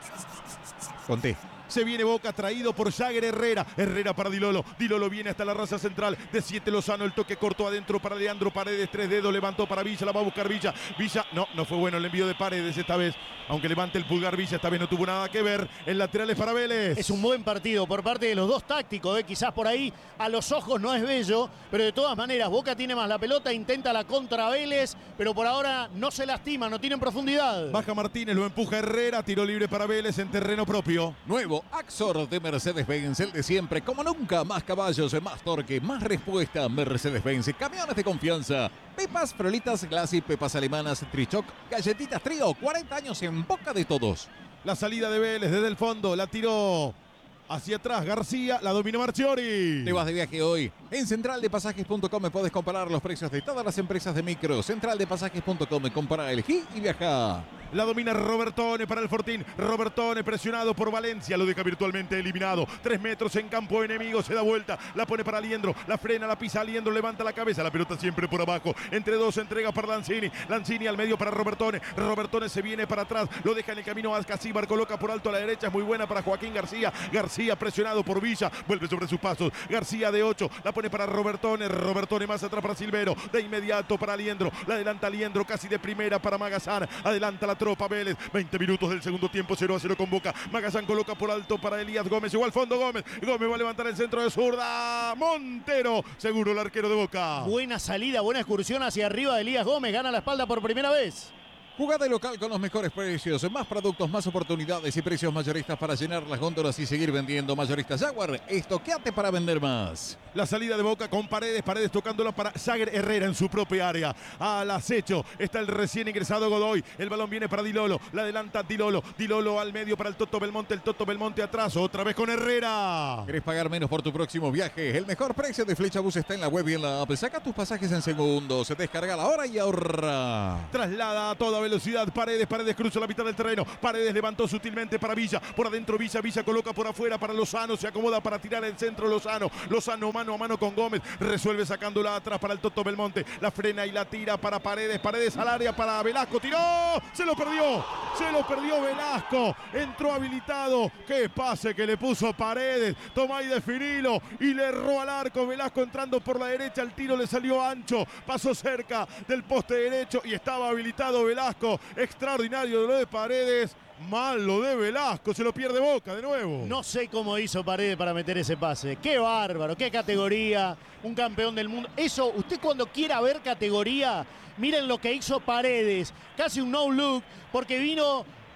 Conté. Se viene Boca, traído por Jagger Herrera. Herrera para Di Lolo. Di Lolo viene hasta la raza central. De siete Lozano, el toque corto adentro para Leandro Paredes. Tres dedos, levantó para Villa, la va a buscar Villa. Villa, no, no fue bueno el envío de Paredes esta vez. Aunque levante el pulgar Villa, esta vez no tuvo nada que ver. El lateral es para Vélez. Es un buen partido por parte de los dos tácticos. ¿eh? Quizás por ahí a los ojos no es bello, pero de todas maneras Boca tiene más la pelota, intenta la contra Vélez, pero por ahora no se lastima, no tienen profundidad. Baja Martínez, lo empuja Herrera. Tiro libre para Vélez en terreno propio. Nuevo Axor de Mercedes-Benz, el de siempre, como nunca, más caballos, más torque, más respuesta. Mercedes-Benz, camiones de confianza. Pepas, frolitas, glassy, pepas alemanas, trichoc, galletitas trío, cuarenta años en boca de todos. La salida de Vélez desde el fondo, la tiró hacia atrás García, la dominó Marchiori. Te vas de viaje hoy. En central de pasajes punto com puedes comparar los precios de todas las empresas de micro. central de pasajes punto com, compara, elegí y viaja. La domina Robertone para el Fortín. Robertone presionado por Valencia. Lo deja virtualmente eliminado. Tres metros en campo enemigo. Se da vuelta. La pone para Aliendro. La frena, la pisa Aliendro. Levanta la cabeza. La pelota siempre por abajo. Entre dos entrega para Lanzini. Lanzini al medio para Robertone. Robertone se viene para atrás. Lo deja en el camino a Ascasíbar. Coloca por alto a la derecha. Es muy buena para Joaquín García. García presionado por Villa. Vuelve sobre sus pasos. García de ocho. La pone para Robertone. Robertone más atrás para Silvero. De inmediato para Aliendro. La adelanta Aliendro casi de primera para Magazán. Adelanta la tropa Vélez. veinte minutos del segundo tiempo. cero a cero con Boca. Magazán coloca por alto para Elías Gómez. Llegó al fondo Gómez. Gómez va a levantar el centro de zurda. Montero. Seguro el arquero de Boca. Buena salida, buena excursión hacia arriba de Elías Gómez. Gana la espalda por primera vez. Jugada local con los mejores precios, más productos, más oportunidades y precios mayoristas para llenar las góndolas y seguir vendiendo. Mayoristas Jaguar, estoqueate para vender más. La salida de Boca con Paredes, Paredes tocándola para Jagger Herrera en su propia área. Al acecho está el recién ingresado Godoy. El balón viene para Di Lolo, la adelanta Di Lolo. Di Lolo al medio para el Toto Belmonte, el Toto Belmonte atrás, otra vez con Herrera. ¿Querés pagar menos por tu próximo viaje? El mejor precio de Flechabús está en la web y en la app. Saca tus pasajes en segundos, se descarga la hora y ahorra. Traslada a toda velocidad Paredes, Paredes cruza la mitad del terreno. Paredes levantó sutilmente para Villa, por adentro Villa, Villa coloca por afuera para Lozano, se acomoda para tirar el centro Lozano. Lozano mano a mano con Gómez, resuelve sacándola atrás para el Toto Belmonte, la frena y la tira para Paredes, Paredes al área para Velasco, tiró, se lo perdió, se lo perdió Velasco, entró habilitado, qué pase que le puso Paredes, toma y definilo y le erró al arco. Velasco entrando por la derecha, el tiro le salió ancho, pasó cerca del poste derecho y estaba habilitado Velasco. Extraordinario lo de Paredes, mal lo de Velasco, se lo pierde Boca de nuevo. No sé cómo hizo Paredes para meter ese pase. Qué bárbaro, qué categoría, un campeón del mundo. Eso, usted cuando quiera ver categoría, miren lo que hizo Paredes, casi un no look, porque vino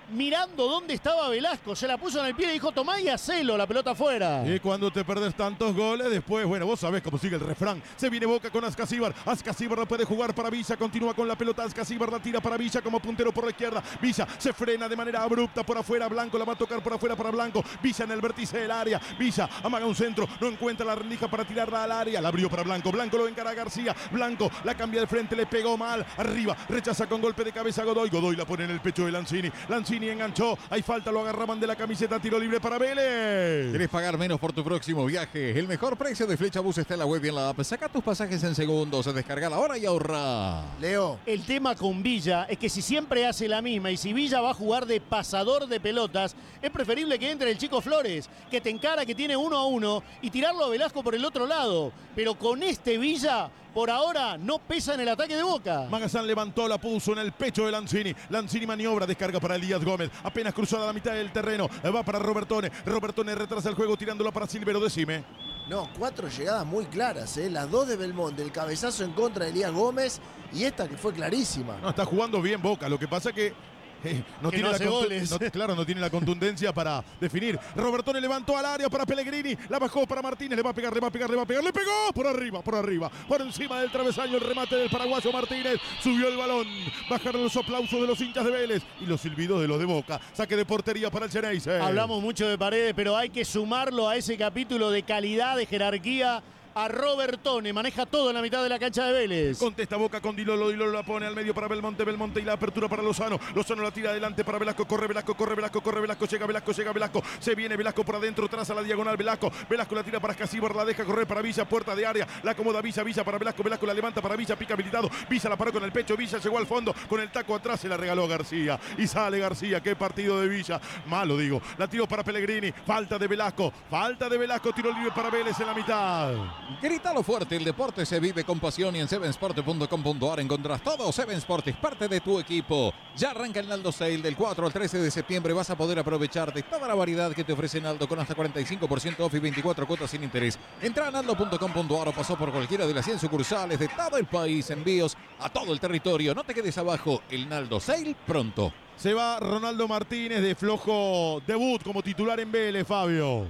mirando dónde estaba Velasco. Se la puso en el pie y dijo, tomá y hacelo, la pelota afuera. Y cuando te perdés tantos goles, después, bueno, vos sabés cómo sigue el refrán. Se viene Boca con Ascasíbar. Ascasíbar la puede jugar para Villa. Continúa con la pelota. Ascasíbar la tira para Villa como puntero por la izquierda. Villa se frena de manera abrupta por afuera. Blanco la va a tocar por afuera para Blanco. Villa en el vértice del área. Villa amaga un centro. No encuentra la rendija para tirarla al área. La abrió para Blanco. Blanco lo encara a García. Blanco la cambia de frente. Le pegó mal. Arriba. Rechaza con golpe de cabeza a Godoy. Godoy la pone en el pecho de Lanzini. Lanzini enganchó. Hay falta. Lo agarraban de la camiseta. Tiro libre para Vélez. ¿Querés pagar menos por tu próximo viaje? El mejor precio de Flechabús está en la web y en la app. Saca tus pasajes en segundos. Descarga la hora y ahorra. Leo. El tema con Villa es que si siempre hace la misma y si Villa va a jugar de pasador de pelotas, es preferible que entre el chico Flores, que te encara, que tiene uno a uno, y tirarlo a Velasco por el otro lado. Pero con este Villa, por ahora, no pesa en el ataque de Boca. Magazán levantó, la puso en el pecho de Lanzini. Lanzini maniobra, descarga para Elías Gómez. Apenas cruzada la mitad del terreno. Va para Robertone. Robertone retrasa el juego tirándola para Silvero. Decime. No, cuatro llegadas muy claras, ¿eh? Las dos de Belmonte, el cabezazo en contra de Elías Gómez y esta que fue clarísima. No, está jugando bien Boca. Lo que pasa que eh, no, que tiene no la hace contu- goles. no, claro, no tiene la contundencia para definir. Robertone levantó al área para Pellegrini. La bajó para Martínez. Le va a pegar, le va a pegar, le va a pegar. Le pegó por arriba, por arriba. Por encima del travesaño el remate del paraguayo Martínez. Subió el balón. Bajaron los aplausos de los hinchas de Vélez y los silbidos de los de Boca. Saque de portería para el Xeneize. Hablamos mucho de Paredes, pero hay que sumarlo a ese capítulo de calidad, de jerarquía. A Robertone, maneja todo en la mitad de la cancha de Vélez. Contesta Boca con Dilolo, Dilolo la pone al medio para Belmonte, Belmonte y la apertura para Lozano. Lozano la tira adelante para Velasco, corre Velasco, corre Velasco, corre Velasco, llega Velasco, llega Velasco. Se viene Velasco por adentro, traza la diagonal Velasco. Velasco la tira para Ascasíbar, la deja correr para Villa, puerta de área. La acomoda Villa, Villa para Velasco, Velasco la levanta para Villa, pica habilitado. Villa la paró con el pecho, Villa llegó al fondo con el taco atrás, se la regaló a García. Y sale García, qué partido de Villa. Malo digo, la tiró para Pellegrini, falta de Velasco, falta de Velasco, tiro libre para Vélez en la mitad. Grítalo fuerte. El deporte se vive con pasión y en seven sport punto com punto a r encontrás todo. Seven Sport es parte de tu equipo. Ya arranca el Naldo Sale del cuatro al trece de septiembre. Vas a poder aprovechar de toda la variedad que te ofrece Naldo con hasta cuarenta y cinco por ciento off y veinticuatro cuotas sin interés. Entra a naldo punto com punto a r o pasó por cualquiera de las cien sucursales de todo el país. Envíos a todo el territorio. No te quedes abajo. El Naldo Sale pronto. Se va Ronaldo Martínez de flojo debut como titular en Vélez, Fabio.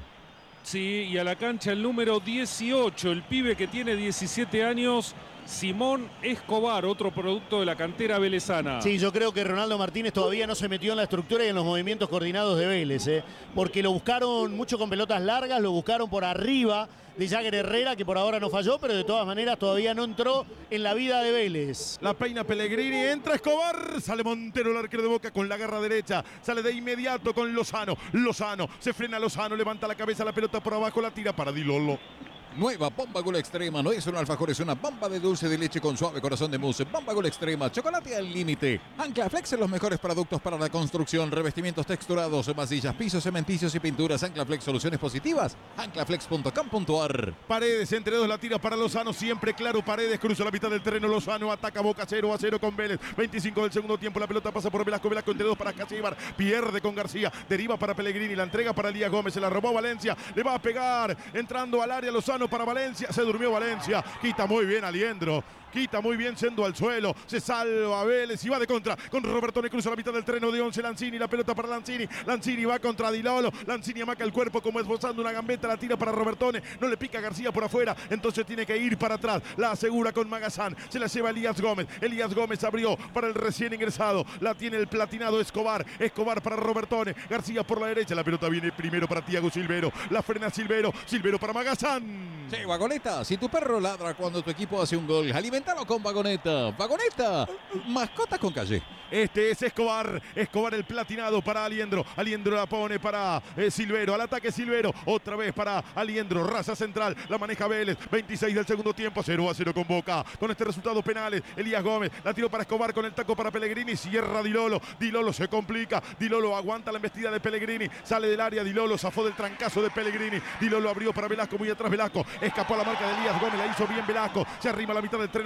Sí, y a la cancha el número dieciocho, el pibe que tiene diecisiete años, Simón Escobar, otro producto de la cantera velezana. Sí, yo creo que Ronaldo Martínez todavía no se metió en la estructura y en los movimientos coordinados de Vélez, ¿eh? Porque lo buscaron mucho con pelotas largas, lo buscaron por arriba de Jagger Herrera, que por ahora no falló, pero de todas maneras todavía no entró en la vida de Vélez. La peina Pellegrini, entra Escobar, sale Montero, el arquero de Boca con la garra derecha, sale de inmediato con Lozano, Lozano, se frena Lozano, levanta la cabeza, la pelota por abajo, la tira para Dilolo. Nueva Bomba Gol Extrema, no es un alfajor, es una bomba de dulce de leche con suave corazón de mousse. Bomba Gol Extrema, chocolate al límite. Anclaflex en los mejores productos para la construcción, revestimientos texturados, masillas, pisos, cementicios y pinturas. Anclaflex, soluciones positivas. anclaflex punto com punto a r. Paredes entre dos, la tira para Lozano, siempre claro, Paredes cruza la mitad del terreno, Lozano ataca Boca cero a cero con Vélez. veinticinco del segundo tiempo, la pelota pasa por Velasco, Velasco entre dos para Ascasíbar, pierde con García, deriva para Pellegrini, la entrega para Elías Gómez, se la robó Valencia, le va a pegar, entrando al área Lozano para Valencia, se durmió Valencia, quita muy bien Aliendro, quita muy bien yendo al suelo, se salva Vélez y va de contra con Robertone, cruza la mitad del terreno de once Lanzini, la pelota para Lanzini, Lanzini va contra Dilolo, Lanzini amaca el cuerpo como esbozando una gambeta, la tira para Robertone, no le pica García por afuera, entonces tiene que ir para atrás, la asegura con Magazán, se la lleva Elías Gómez, Elías Gómez abrió para el recién ingresado, la tiene el platinado Escobar, Escobar para Robertone, García por la derecha, la pelota viene primero para Thiago Silvero, la frena Silvero, Silvero para Magazán. Sí, Vagoneta, si tu perro ladra cuando tu equipo hace un gol, alimentalo con Vagoneta. Vagoneta, mascotas con calle. Este es Escobar, Escobar el platinado para Aliendro, Aliendro la pone para eh, Silvero, al ataque Silvero, otra vez para Aliendro, raza central, la maneja Vélez, veintiséis del segundo tiempo, cero a cero con Boca, con este resultado penales, Elías Gómez, la tiró para Escobar con el taco para Pellegrini, cierra Dilolo, Dilolo se complica, Dilolo aguanta la embestida de Pellegrini, sale del área, Dilolo zafó del trancazo de Pellegrini, Dilolo abrió para Velasco, muy atrás Velasco, escapó a la marca de Elías Gómez, la hizo bien Velasco, se arrima a la mitad del tren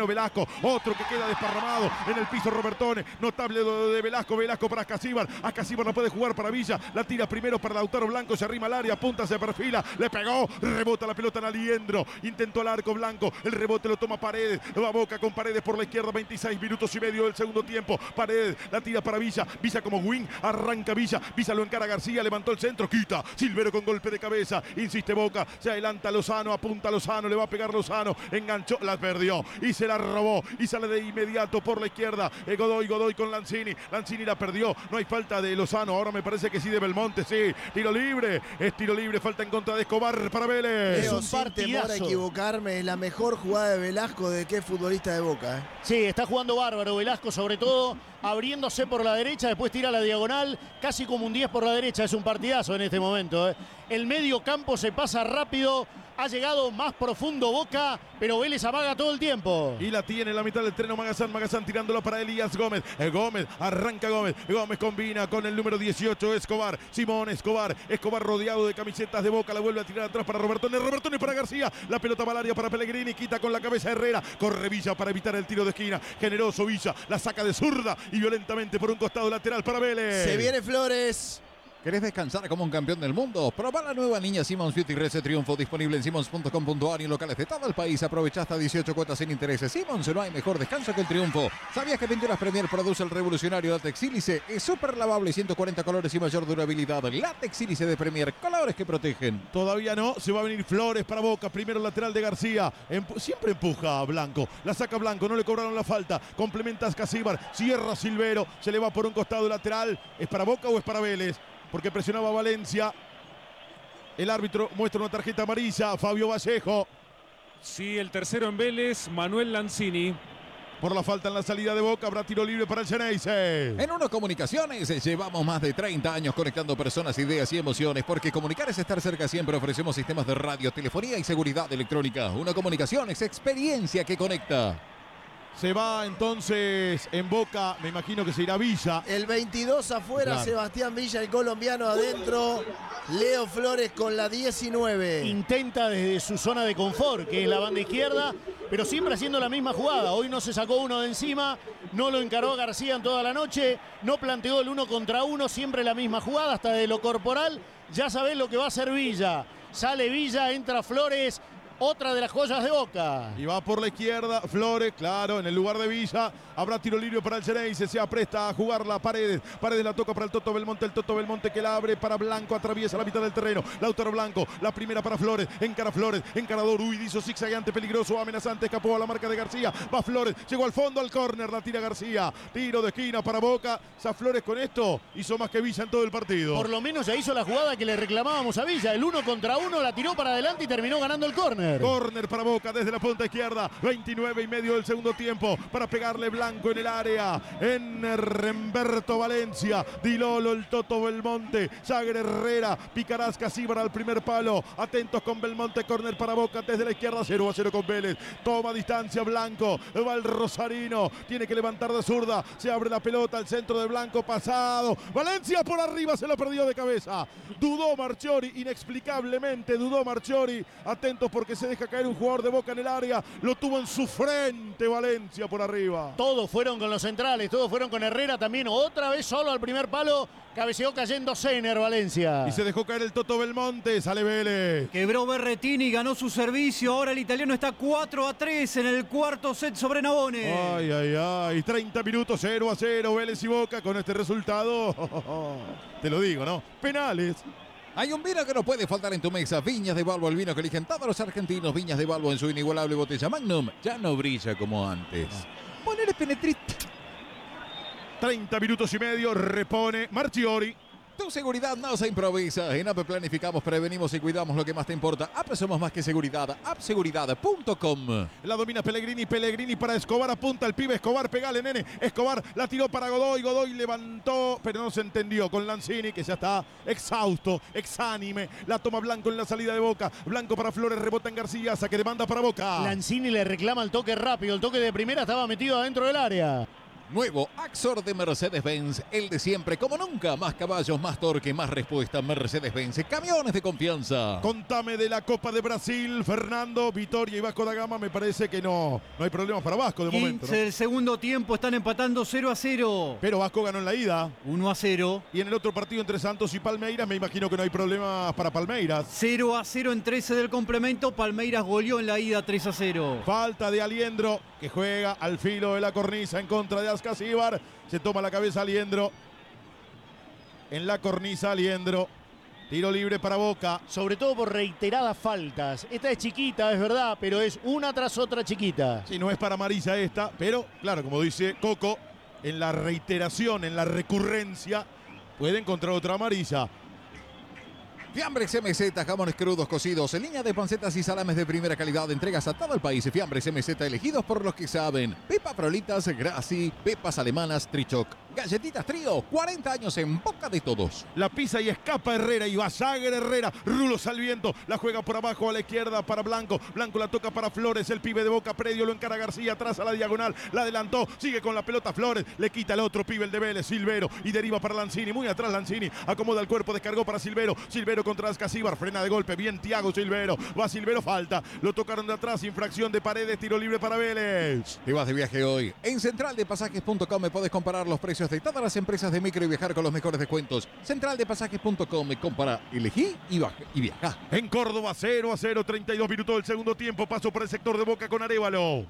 terreno Velasco, otro que queda desparramado en el piso Robertone, notable de Velasco, Velasco para Ascasíbar, Ascasíbar la puede jugar para Villa, la tira primero para Lautaro Blanco, se arrima al área, punta, se perfila, le pegó, rebota la pelota en Aliendro, intentó el arco Blanco, el rebote lo toma Paredes, va Boca con Paredes por la izquierda, veintiséis minutos y medio del segundo tiempo, Paredes la tira para Villa, Villa como wing, arranca Villa, Villa lo encara García, levantó el centro, quita, Silvero con golpe de cabeza, insiste Boca, se adelanta Lozano, apunta Lozano, le va a pegar Lozano, enganchó, la perdió y se la robó y sale de inmediato por la izquierda, eh, Godoy, Godoy con Lanzini, Lanzini la perdió, no hay falta de Lozano, ahora me parece que sí de Belmonte, sí, tiro libre, es tiro libre, falta en contra de Escobar para Vélez. Es un partidazo. sin temor a equivocarme, es la mejor jugada de Velasco de que es futbolista de Boca. ¿eh? Sí, está jugando bárbaro Velasco, sobre todo abriéndose por la derecha, después tira la diagonal, casi como un diez por la derecha, es un partidazo en este momento. ¿eh? El medio campo se pasa rápido, ha llegado más profundo Boca, pero Vélez amaga todo el tiempo. Y la tiene en la mitad del terreno Magazán, Magazán tirándolo para Elías Gómez. Eh, Gómez, arranca Gómez. Gómez combina con el número dieciocho, Escobar. Simón Escobar. Escobar rodeado de camisetas de Boca, la vuelve a tirar atrás para Robertone. Robertone para García. La pelota va al área para Pellegrini, quita con la cabeza Herrera. Corre Villa para evitar el tiro de esquina. Generoso Villa, la saca de zurda y violentamente por un costado lateral para Vélez. Se viene Flores. ¿Querés descansar como un campeón del mundo? Proba la nueva línea Simmons Beauty Rese Triunfo, disponible en simmons punto com punto a r y en locales de todo el país. Aprovecha hasta dieciocho cuotas sin intereses. Simmons, no hay mejor descanso que el triunfo. ¿Sabías que Pinturas Premier produce el revolucionario Látex Sílice? Es súper lavable, ciento cuarenta colores y mayor durabilidad. Látex Sílice de Premier, colores que protegen. Todavía no, se va a venir Flores para Boca, primero lateral de García, Empu siempre empuja a Blanco, la saca Blanco, no le cobraron la falta, complementa a Ascasíbar, cierra Silvero, se le va por un costado lateral, ¿es para Boca o es para Vélez? Porque presionaba a Valencia, el árbitro muestra una tarjeta amarilla, Fabio Vallejo. Sí, el tercero en Vélez, Manuel Lanzini. Por la falta en la salida de Boca, habrá tiro libre para el Xeneize. En Uno Comunicaciones llevamos más de treinta años conectando personas, ideas y emociones, porque comunicar es estar cerca siempre. Ofrecemos sistemas de radio, telefonía y seguridad electrónica. Uno Comunicaciones, experiencia que conecta. Se va entonces en Boca, me imagino que se irá Villa. El veintidós afuera, Claro. Sebastián Villa, el colombiano adentro. Leo Flores con la diecinueve. Intenta desde su zona de confort, que es la banda izquierda, pero siempre haciendo la misma jugada. Hoy no se sacó uno de encima, no lo encaró García en toda la noche, no planteó el uno contra uno, siempre la misma jugada, hasta de lo corporal. Ya sabés lo que va a hacer Villa. Sale Villa, entra Flores. Otra de las joyas de Boca. Y va por la izquierda, Flores, claro, en el lugar de Villa. Habrá tiro libre para el Xeneize, se apresta a jugar la Paredes. Paredes la toca para el Toto Belmonte, el Toto Belmonte que la abre para Blanco, atraviesa la mitad del terreno. Lautaro Blanco, la primera para Flores, encara Flores, encarador, huidizo, zigzagueante, peligroso, amenazante, escapó a la marca de García. Va Flores, llegó al fondo, al córner, la tira García. Tiro de esquina para Boca. Sa Flores con esto hizo más que Villa en todo el partido. Por lo menos ya hizo la jugada que le reclamábamos a Villa. El uno contra uno, la tiró para adelante y terminó ganando el córner. Córner para Boca desde la punta izquierda, veintinueve y medio del segundo tiempo, para pegarle Blanco en el área, en Remberto Valencia, Di Lolo, el Toto Belmonte, Jagger Herrera, Picarasca, Cibra al primer palo, atentos con Belmonte, córner para Boca desde la izquierda, cero a cero con Vélez, toma distancia Blanco, va el Rosarino, tiene que levantar de zurda, se abre la pelota, al centro de Blanco, pasado, Valencia por arriba, se lo perdió de cabeza, dudó Marchiori, inexplicablemente dudó Marchiori, atentos porque se deja caer un jugador de Boca en el área, lo tuvo en su frente Valencia por arriba. Todos fueron con los centrales, todos fueron con Herrera también, otra vez solo al primer palo, cabeceó cayendo Sener Valencia. Y se dejó caer el Toto Belmonte, sale Vélez. Quebró Berretini, ganó su servicio. Ahora el italiano está cuatro a tres en el cuarto set sobre Navone. Ay, ay, ay, treinta minutos, cero a cero, Vélez y Boca con este resultado. Te lo digo, ¿no? Penales. Hay un vino que no puede faltar en tu mesa. Viñas de Balbo, el vino que eligen todos los argentinos. Viñas de Balbo en su inigualable botella Magnum. Ya no brilla como antes. Ponele Penetrit. treinta minutos y medio, repone Marchiori. Tu seguridad no se improvisa. En A P planificamos, prevenimos y cuidamos lo que más te importa. A P somos más que seguridad. app seguridad punto com. La domina Pellegrini, Pellegrini para Escobar, apunta el pibe Escobar, pegale nene. Escobar la tiró para Godoy, Godoy levantó, pero no se entendió con Lanzini, que ya está exhausto, exánime. La toma Blanco en la salida de Boca. Blanco para Flores, rebota en García, saque de banda para Boca. Lanzini le reclama el toque rápido, el toque de primera estaba metido adentro del área. Nuevo Axor de Mercedes-Benz, el de siempre, como nunca. Más caballos, más torque, más respuesta. Mercedes-Benz, camiones de confianza. Contame de la Copa de Brasil, Fernando, Vitória y Vasco da Gama. Me parece que no, no hay problemas para Vasco de momento, quince ¿no? del segundo tiempo, están empatando cero a cero. Pero Vasco ganó en la ida. uno a cero. Y en el otro partido entre Santos y Palmeiras, me imagino que no hay problemas para Palmeiras. cero a cero en trece del complemento. Palmeiras goleó en la ida tres a cero. Falta de Aliendro, que juega al filo de la cornisa en contra de Ascasíbar. Se toma la cabeza Aliendro. En la cornisa Aliendro. Tiro libre para Boca. Sobre todo por reiteradas faltas. Esta es chiquita, es verdad, pero es una tras otra chiquita. Sí, no es para Marisa esta, pero claro, como dice Coco, en la reiteración, en la recurrencia, puede encontrar otra Marisa. Fiambres M Z, jamones crudos cocidos, en línea de pancetas y salames de primera calidad, entregas a todo el país. Fiambres M Z, elegidos por los que saben. Pepa Frolitas, Graci, pepas alemanas, Trichoc, galletitas Trío, cuarenta años en boca de todos. La pisa y escapa Herrera y Basager Herrera. Rulo Salviento la juega por abajo a la izquierda para Blanco. Blanco la toca para Flores, el pibe de Boca. Predio lo encara García, atrás a la diagonal. La adelantó, sigue con la pelota Flores. Le quita el otro pibe, el de Vélez, Silvero. Y deriva para Lanzini, muy atrás Lanzini. Acomoda el cuerpo, descargó para Silvero. Silvero contra Ascasíbar, frena de golpe. Bien Thiago Silvero. Va Silvero, falta. Lo tocaron de atrás, infracción de Paredes, tiro libre para Vélez. Te vas de viaje hoy. En central de pasajes punto com me podés comparar los precios de todas las empresas de micro y viajar con los mejores descuentos. central de pasajes punto com me compara, elegí y, baja, y viaja. En Córdoba, cero a cero, treinta y dos minutos del segundo tiempo. Paso por el sector de Boca con Arévalo.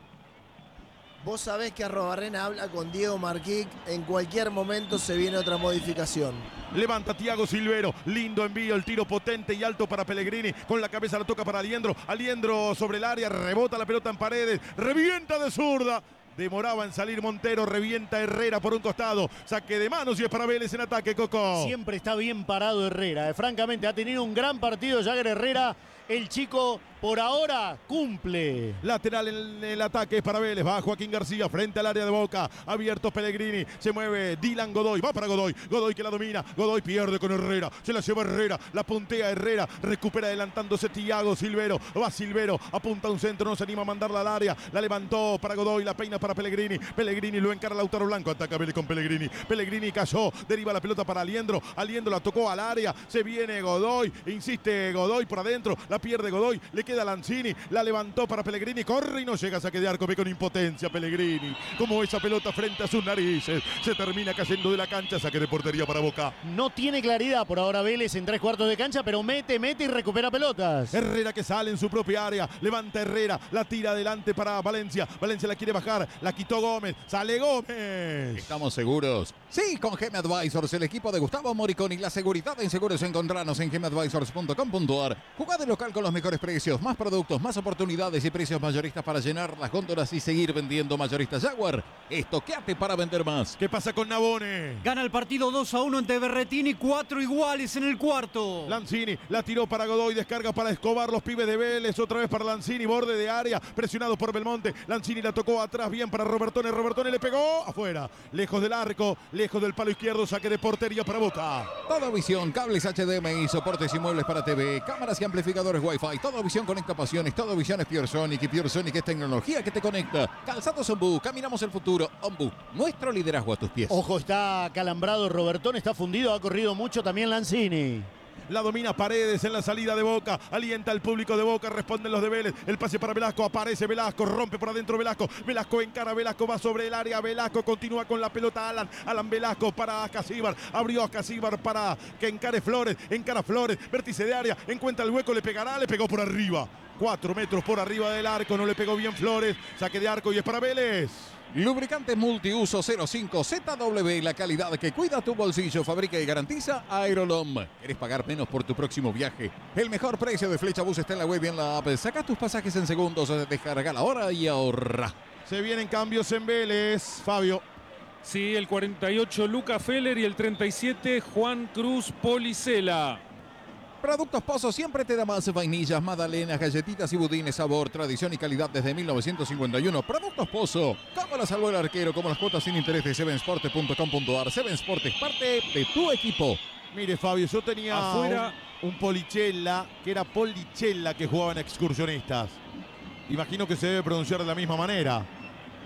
Vos sabés que Arrobarrena habla con Diego Marquic. En cualquier momento se viene otra modificación. Levanta Thiago Silvero, lindo envío, el tiro potente y alto para Pellegrini, con la cabeza la toca para Aliendro, Aliendro sobre el área, rebota la pelota en Paredes, revienta de zurda, demoraba en salir Montero, revienta Herrera por un costado, saque de manos y es para Vélez en ataque, Coco. Siempre está bien parado Herrera, eh. francamente ha tenido un gran partido Jagger Herrera, el chico por ahora cumple. Lateral en el ataque para Vélez, va Joaquín García frente al área de Boca, abierto Pellegrini, se mueve Dylan Godoy, va para Godoy, Godoy que la domina, Godoy pierde con Herrera, se la lleva Herrera, la puntea Herrera, recupera adelantándose Thiago Silvero, va Silvero, apunta un centro, no se anima a mandarla al área, la levantó para Godoy, la peina para Pellegrini, Pellegrini lo encara Lautaro Blanco, ataca Vélez con Pellegrini, Pellegrini cayó, deriva la pelota para Aliendro, Aliendro la tocó al área, se viene Godoy, insiste Godoy por adentro, la pierde Godoy, le queda Lanzini, la levantó para Pellegrini, corre y no llega a saque de arco, ve con impotencia Pellegrini, como esa pelota frente a sus narices, se termina cayendo de la cancha, saque de portería para Boca. No tiene claridad por ahora Vélez en tres cuartos de cancha, pero mete, mete y recupera pelotas. Herrera que sale en su propia área, levanta Herrera, la tira adelante para Valencia, Valencia la quiere bajar, la quitó Gómez, sale Gómez. ¿Estamos seguros? Sí, con Gem Advisors, el equipo de Gustavo Moriconi, la seguridad en seguros. Encontranos en gem advisors punto com punto a r. Jugá de local con los mejores precios, más productos, más oportunidades y precios mayoristas para llenar las góndolas y seguir vendiendo. Mayoristas Jaguar, estoqueate para vender más. ¿Qué pasa con Nabone? Gana el partido dos a uno ante Berretini, cuatro iguales en el cuarto. Lanzini la tiró para Godoy, descarga para Escobar, los pibes de Vélez, otra vez para Lanzini, borde de área, presionado por Belmonte. Lanzini la tocó atrás, bien para Robertone, Robertone le pegó afuera, lejos del arco, lejos del palo izquierdo, saque de portería para Boca. Todo Visión, cables H D M I, soportes y muebles para T V, cámaras y amplificadores Wi-Fi. Todo Visión conecta pasiones, Todo Visión es Pure Sonic y Pure Sonic es tecnología que te conecta. Calzados Ombú, caminamos el futuro. Ombú, nuestro liderazgo a tus pies. Ojo, está calambrado Robertón, está fundido, ha corrido mucho también Lanzini. La domina Paredes en la salida de Boca. Alienta al público de Boca. Responden los de Vélez. El pase para Velasco. Aparece Velasco. Rompe por adentro Velasco. Velasco encara. Velasco va sobre el área. Velasco continúa con la pelota. Alan. Alan Velasco para Ascasíbar. Abrió Ascasíbar para que encare Flores. Encara Flores. Vértice de área. Encuentra el hueco. Le pegará. Le pegó por arriba. Cuatro metros por arriba del arco. No le pegó bien Flores. Saque de arco y es para Vélez. Lubricante multiuso cero cinco Z W, la calidad que cuida tu bolsillo, fabrica y garantiza Aerolom. ¿Querés pagar menos por tu próximo viaje? El mejor precio de Flecha Bus está en la web y en la app. Saca tus pasajes en segundos, descarga la hora y ahorra. Se vienen cambios en Vélez, Fabio. Sí, el cuarenta y ocho Luca Feller y el treinta y siete Juan Cruz Policela. Productos Pozo siempre te da más vainillas, magdalenas, galletitas y budines, sabor, tradición y calidad desde mil novecientos cincuenta y uno. Productos Pozo, como la salvó el arquero, como las cuotas sin interés de seven sport punto com punto a r. seven Sport es parte de tu equipo. Mire, Fabio, yo tenía afuera un, un Polichella, que era Polichella, que jugaba en Excursionistas. Imagino que se debe pronunciar de la misma manera.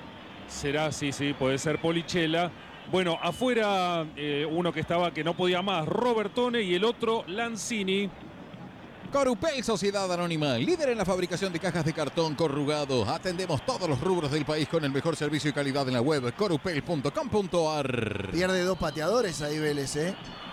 Será, sí, sí, puede ser Polichela. Bueno, afuera eh, uno que estaba que no podía más, Robertone, y el otro Lanzini. Corupel, Sociedad Anónima, líder en la fabricación de cajas de cartón corrugado. Atendemos todos los rubros del país con el mejor servicio y calidad en la web, corupel punto com punto ar. Pierde dos pateadores ahí Vélez, ¿eh?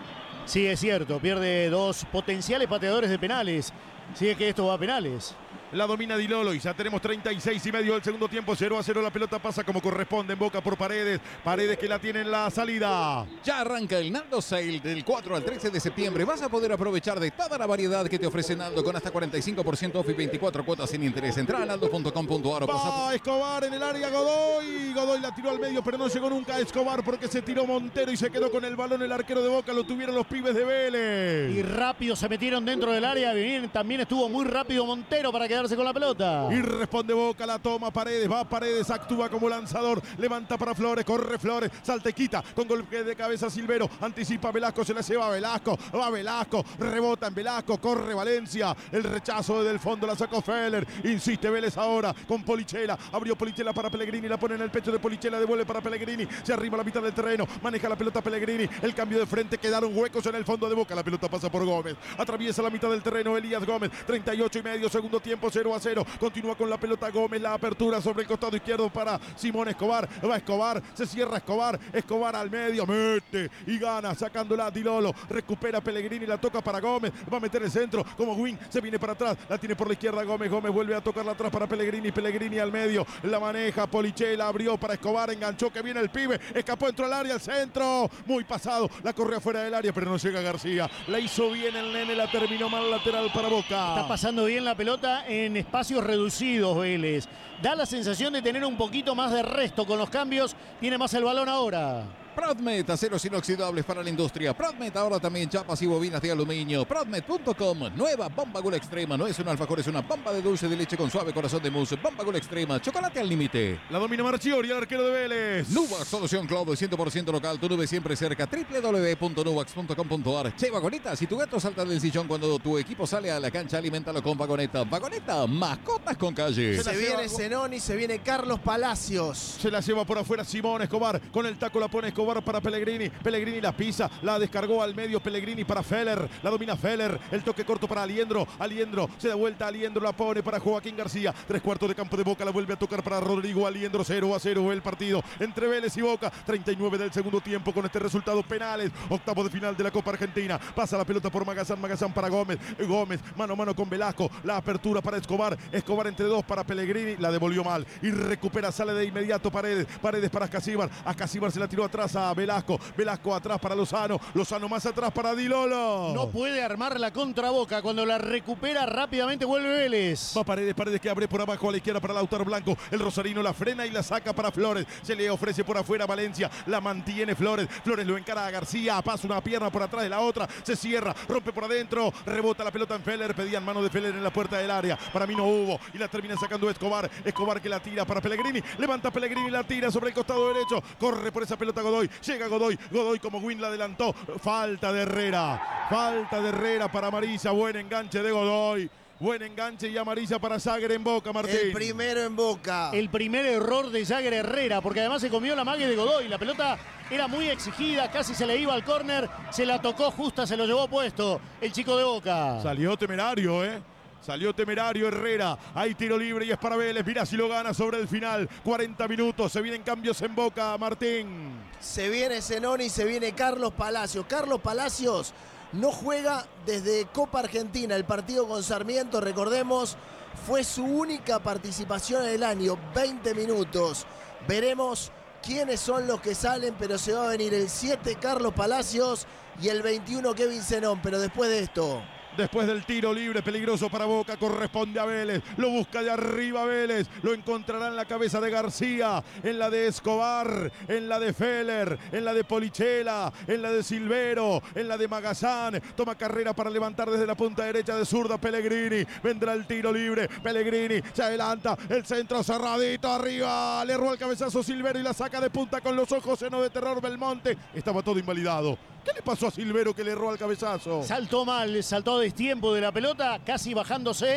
Sí, es cierto, pierde dos potenciales pateadores de penales. Si es que esto va a penales. La domina Di Lolo y ya tenemos treinta y seis y medio del segundo tiempo. cero a cero, la pelota pasa como corresponde en Boca por Paredes. Paredes que la tiene en la salida. Ya arranca el Naldo Sale del cuatro al trece de septiembre. Vas a poder aprovechar de toda la variedad que te ofrece Naldo con hasta cuarenta y cinco por ciento off y veinticuatro cuotas sin interés. Entra a naldo punto com punto ar o pasa Va Escobar en el área, Godoy. Godoy la tiró al medio, pero no llegó nunca a Escobar porque se tiró Montero y se quedó con el balón el arquero de Boca. Lo tuvieron los pibes de Vélez. Y rápido se metieron dentro del área. Bien, también estuvo muy rápido Montero para quedarse con la pelota. Y responde Boca, la toma Paredes, va Paredes, actúa como lanzador, levanta para Flores, corre Flores, salta y quita, con golpe de cabeza Silvero, anticipa Velasco, se la lleva a Velasco, va Velasco, rebota en Velasco, corre Valencia, el rechazo desde el fondo la sacó Feller, insiste Vélez ahora con Polichela, abrió Polichela para Pellegrini, la pone en el pecho de Polichela, devuelve para Pellegrini, se arriba a la mitad del terreno, maneja la pelota Pellegrini, el cambio de frente, quedaron huecos en el fondo de Boca, la pelota pasa por Gómez, atraviesa la mitad del terreno Elías Gómez, treinta y ocho y medio, segundo tiempo, cero a cero, continúa con la pelota Gómez, la apertura sobre el costado izquierdo para Simón Escobar, va Escobar, se cierra Escobar, Escobar al medio, mete y gana, sacándola Di Lolo, recupera Pellegrini, la toca para Gómez, va a meter el centro, como Win, se viene para atrás, la tiene por la izquierda Gómez, Gómez vuelve a tocarla atrás para Pellegrini, Pellegrini al medio, la maneja Polichela, abrió para Escobar, enganchó que viene el pibe, escapó, entró al área, al centro, muy pasado, la corrió afuera del área, pero no llega García, la hizo bien el nene, la terminó mal, lateral para Boca. Está pasando bien la pelota en espacios reducidos Vélez. Da la sensación de tener un poquito más de resto con los cambios. Tiene más el balón ahora. Prodmet, aceros inoxidables para la industria. Prodmet ahora también chapas y bobinas de aluminio. Prodmet punto com, nueva bomba Gula Extrema. No es un alfajor, es una bomba de dulce de leche con suave corazón de mousse. Bomba Gula Extrema, chocolate al límite. La domina Marchiori, el arquero de Vélez. Nuvax, solución cloud cien por ciento local. Tu nube siempre cerca. doble u doble u doble u punto nuvax punto com punto ar. Che, Vagoneta, si tu gato salta del sillón cuando tu equipo sale a la cancha, aliméntalo con Vagoneta. Vagoneta, mascotas con calle. Se, se viene Zenoni, se viene Carlos Palacios. Se la lleva por afuera Simón Escobar. Con el taco la pone Escobar para Pellegrini. Pellegrini la pisa, la descargó al medio Pellegrini para Feller, la domina Feller, el toque corto para Aliendro, Aliendro se da vuelta, Aliendro la pone para Joaquín García, tres cuartos de campo de Boca, la vuelve a tocar para Rodrigo Aliendro, cero a cero el partido entre Vélez y Boca, treinta y nueve del segundo tiempo con este resultado, penales, octavo de final de la Copa Argentina, pasa la pelota por Magazán, Magazán para Gómez, Gómez mano a mano con Velasco, la apertura para Escobar, Escobar entre dos para Pellegrini, la devolvió mal y recupera, sale de inmediato Paredes, Paredes para Ascasíbar, Ascasíbar se la tiró atrás a Velasco, Velasco atrás para Lozano, Lozano más atrás para Di Lolo. No puede armar la contra Boca, cuando la recupera rápidamente vuelve Vélez. Va Paredes, Paredes que abre por abajo a la izquierda para Lautaro Blanco, el rosarino la frena y la saca para Flores, se le ofrece por afuera a Valencia, la mantiene Flores, Flores lo encara a García, pasa una pierna por atrás de la otra, se cierra, rompe por adentro, rebota la pelota en Feller, pedían mano de Feller en la puerta del área, para mí no hubo, y la termina sacando Escobar, Escobar que la tira para Pellegrini, levanta Pellegrini, la tira sobre el costado derecho, corre por esa pelota Godoy, llega Godoy, Godoy como Win la adelantó, falta de Herrera, falta de Herrera para Amarilla, buen enganche de Godoy, buen enganche y amarilla para Jagger en Boca, Martín. El primero en Boca. El primer error de Jagger Herrera, porque además se comió la mague de Godoy, la pelota era muy exigida, casi se le iba al córner, se la tocó justa, se lo llevó puesto el chico de Boca. Salió temerario, ¿eh? Salió temerario Herrera, hay tiro libre y es para Vélez, mirá si lo gana sobre el final, cuarenta minutos, se vienen cambios en Boca, Martín. Se viene Zenoni, se viene Carlos Palacios. Carlos Palacios no juega desde Copa Argentina, el partido con Sarmiento, recordemos, fue su única participación en el año, veinte minutos. Veremos quiénes son los que salen, pero se va a venir el siete Carlos Palacios y el veintiuno Kevin Zenón, pero después de esto... Después del tiro libre peligroso para Boca, corresponde a Vélez, lo busca de arriba Vélez, lo encontrará en la cabeza de García, en la de Escobar, en la de Feller, en la de Polichela, en la de Silvero, en la de Magazán, toma carrera para levantar desde la punta derecha de zurda Pellegrini, vendrá el tiro libre, Pellegrini se adelanta, el centro cerradito arriba, le erró el cabezazo Silvero y la saca de punta con los ojos llenos de terror Belmonte, estaba todo invalidado. ¿Qué le pasó a Silvero que le erró al cabezazo? Saltó mal, saltó a destiempo de la pelota, casi bajándose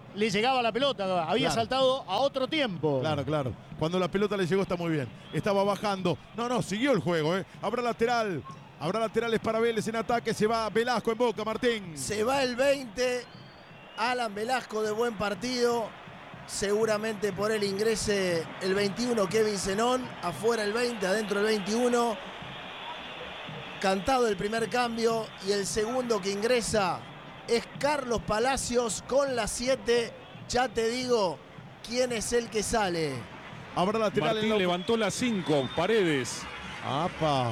le llegaba la pelota, había Claro. saltado a otro tiempo. Claro, claro. Cuando la pelota le llegó está muy bien. Estaba bajando. No, no, siguió el juego, ¿eh? Habrá lateral. Habrá laterales para Vélez en ataque. Se va Velasco en Boca, Martín. Se va el veinte. Alan Velasco de buen partido. Seguramente por él ingrese el veintiuno, Kevin Zenón. Afuera el veinte, adentro el veintiuno. Cantado el primer cambio. Y el segundo que ingresa es Carlos Palacios con la siete. Ya te digo quién es el que sale. Habrá lateral Martín en la... levantó la cinco, Paredes. ¡Apa!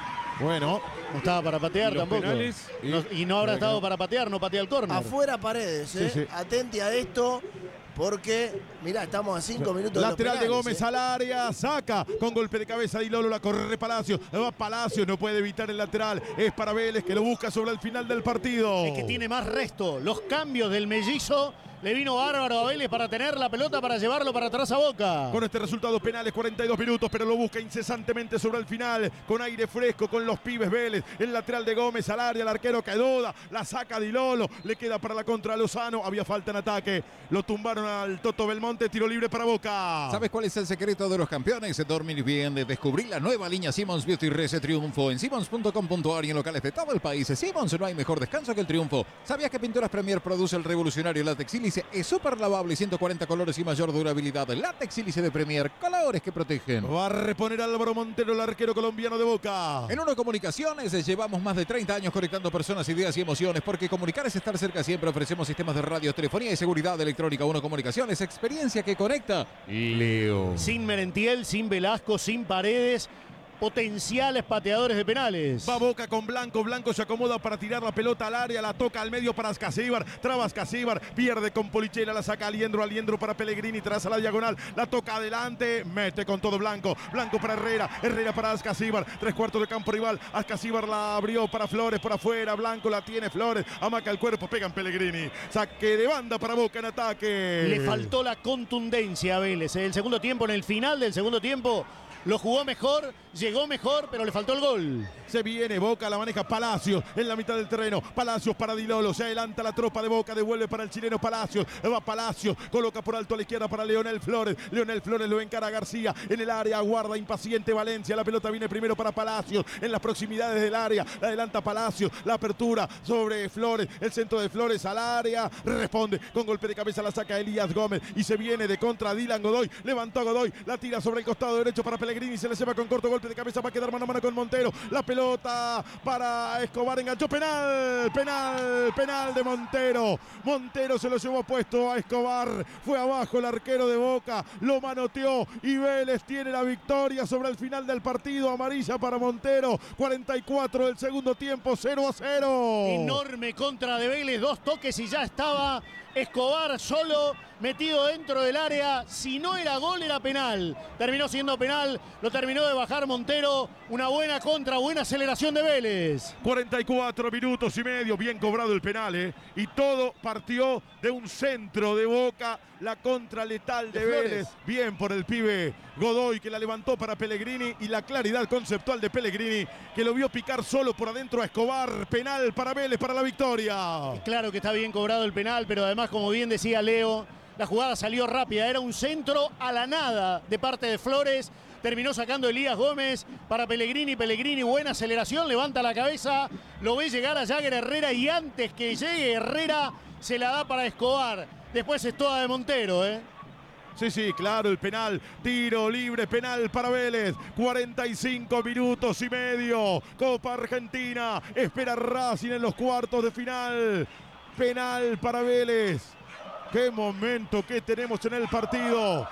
Bueno, No estaba para patear ¿Y los tampoco. penales? No- y no habrá estado para patear, no patea el córner. Afuera Paredes, ¿eh? Sí, sí. Atenti a esto, porque, mirá, estamos a cinco minutos lateral de de los Gómez penales, ¿eh? al área, saca con golpe de cabeza Di Lolo, la corre Palacio, va Palacio, no puede evitar el lateral, es para Vélez que lo busca sobre el final del partido. Es que tiene más resto. Los cambios del mellizo le vino bárbaro a Vélez para tener la pelota, para llevarlo para atrás a Boca. Con este resultado penales, cuarenta y dos minutos, pero lo busca incesantemente sobre el final, con aire fresco, con los pibes Vélez, el lateral de Gómez al área, el arquero que duda, la saca Di Lolo, le queda para la contra Lozano, había falta en ataque, lo tumbaron al Toto Belmonte, tiro libre para Boca. ¿Sabes cuál es el secreto de los campeones? Dormir bien, de descubrir la nueva línea Simmons Beauty Rese Triunfo en simmons punto com punto a r y en locales de todo el país. Simmons, no hay mejor descanso que el triunfo. ¿Sabías que Pinturas Premier produce el revolucionario látex sílice? Es súper lavable, ciento cuarenta colores y mayor durabilidad. Látex sílice de Premier, colores que protegen. Va a reponer Álvaro Montero, el arquero colombiano de Boca. En Uno Comunicaciones eh, llevamos más de treinta años conectando personas, ideas y emociones, porque comunicar es estar cerca siempre. Ofrecemos sistemas de radio, telefonía y seguridad electrónica. Uno Comunicaciones, experiencia que conecta. Leo. Sin Merentiel, sin Velasco, sin Paredes. Potenciales pateadores de penales. Va Boca con Blanco, Blanco se acomoda para tirar la pelota al área, la toca al medio para Ascasíbar, traba Ascasíbar, pierde con Polichela, la saca Aliendro, Aliendro para Pellegrini, traza la diagonal, la toca adelante, mete con todo Blanco, Blanco para Herrera, Herrera para Ascasíbar, tres cuartos de campo rival, Ascasíbar la abrió para Flores, por afuera, Blanco la tiene Flores, amaca el cuerpo, pega en Pellegrini, saque de banda para Boca en ataque. Le faltó la contundencia a Vélez. En el segundo tiempo, en el final del segundo tiempo, lo jugó mejor, llegó mejor, pero le faltó el gol. Se viene Boca, la maneja Palacios en la mitad del terreno. Palacios para Di Lolo, se adelanta la tropa de Boca, devuelve para el chileno Palacios. Va Palacios, coloca por alto a la izquierda para Leonel Flores. Leonel Flores lo encara a García en el área, aguarda impaciente Valencia. La pelota viene primero para Palacios en las proximidades del área. La adelanta Palacios, la apertura sobre Flores, el centro de Flores al área. Responde con golpe de cabeza, la saca Elías Gómez y se viene de contra Dylan Godoy. Levantó a Godoy, la tira sobre el costado derecho para Pellegrini, se le lleva con corto golpe de cabeza, va a quedar mano a mano con Montero. La pelota para Escobar, enganchó, penal, penal, penal de Montero. Montero se lo llevó puesto a Escobar, fue abajo el arquero de Boca, lo manoteó y Vélez tiene la victoria sobre el final del partido. Amarilla para Montero, cuarenta y cuatro del segundo tiempo, cero a cero. Enorme contra de Vélez, dos toques y ya estaba Escobar solo, metido dentro del área. Si no era gol, era penal. Terminó siendo penal, lo terminó de bajar Montero. Una buena contra, buena aceleración de Vélez. cuarenta y cuatro minutos y medio, bien cobrado el penal, ¿eh? Y todo partió de un centro de Boca, la contra letal de, De Flores. Vélez. Bien por el pibe Godoy, que la levantó para Pellegrini, y la claridad conceptual de Pellegrini, que lo vio picar solo por adentro a Escobar. Penal para Vélez, para la victoria. Claro que está bien cobrado el penal, pero además, como bien decía Leo, la jugada salió rápida. Era un centro a la nada de parte de Flores. Terminó sacando Elías Gómez para Pellegrini. Pellegrini, buena aceleración, levanta la cabeza, lo ve llegar a Jagger Herrera y antes que llegue Herrera se la da para Escobar. Después es toda de Montero, ¿eh? Sí, sí, claro, el penal, tiro libre, penal para Vélez, cuarenta y cinco minutos y medio, Copa Argentina, espera Racing en los cuartos de final, penal para Vélez, qué momento que tenemos en el partido,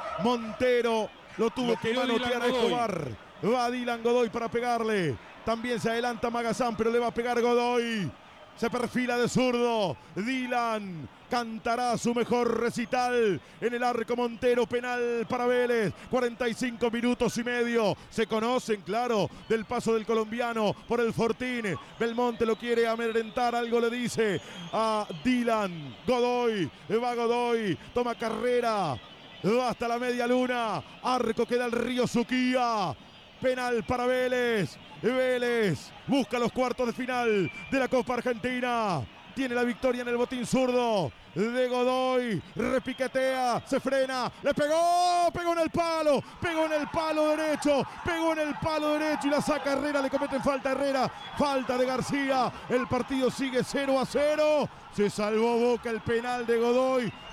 Montero lo tuvo Lo que tiró manotear a Dylan Godoy. Escobar, va Dylan Godoy para pegarle, también se adelanta Magazán, pero le va a pegar Godoy. Se perfila de zurdo. Dylan cantará su mejor recital en el arco Montero. Penal para Vélez. cuarenta y cinco minutos y medio. Se conocen, claro, del paso del colombiano por el Fortín. Belmonte lo quiere amedrentar. Algo le dice a Dylan. Godoy. Va Godoy. Toma carrera. Va hasta la media luna. Arco queda el Río Suquía. Penal para Vélez. Vélez busca los cuartos de final de la Copa Argentina. Tiene la victoria en el botín zurdo de Godoy. Repiquetea, se frena, le pegó, pegó en el palo, pegó en el palo derecho, pegó en el palo derecho y la saca Herrera, le cometen falta a Herrera, falta de García. El partido sigue cero a cero. Se salvó Boca, el penal de Godoy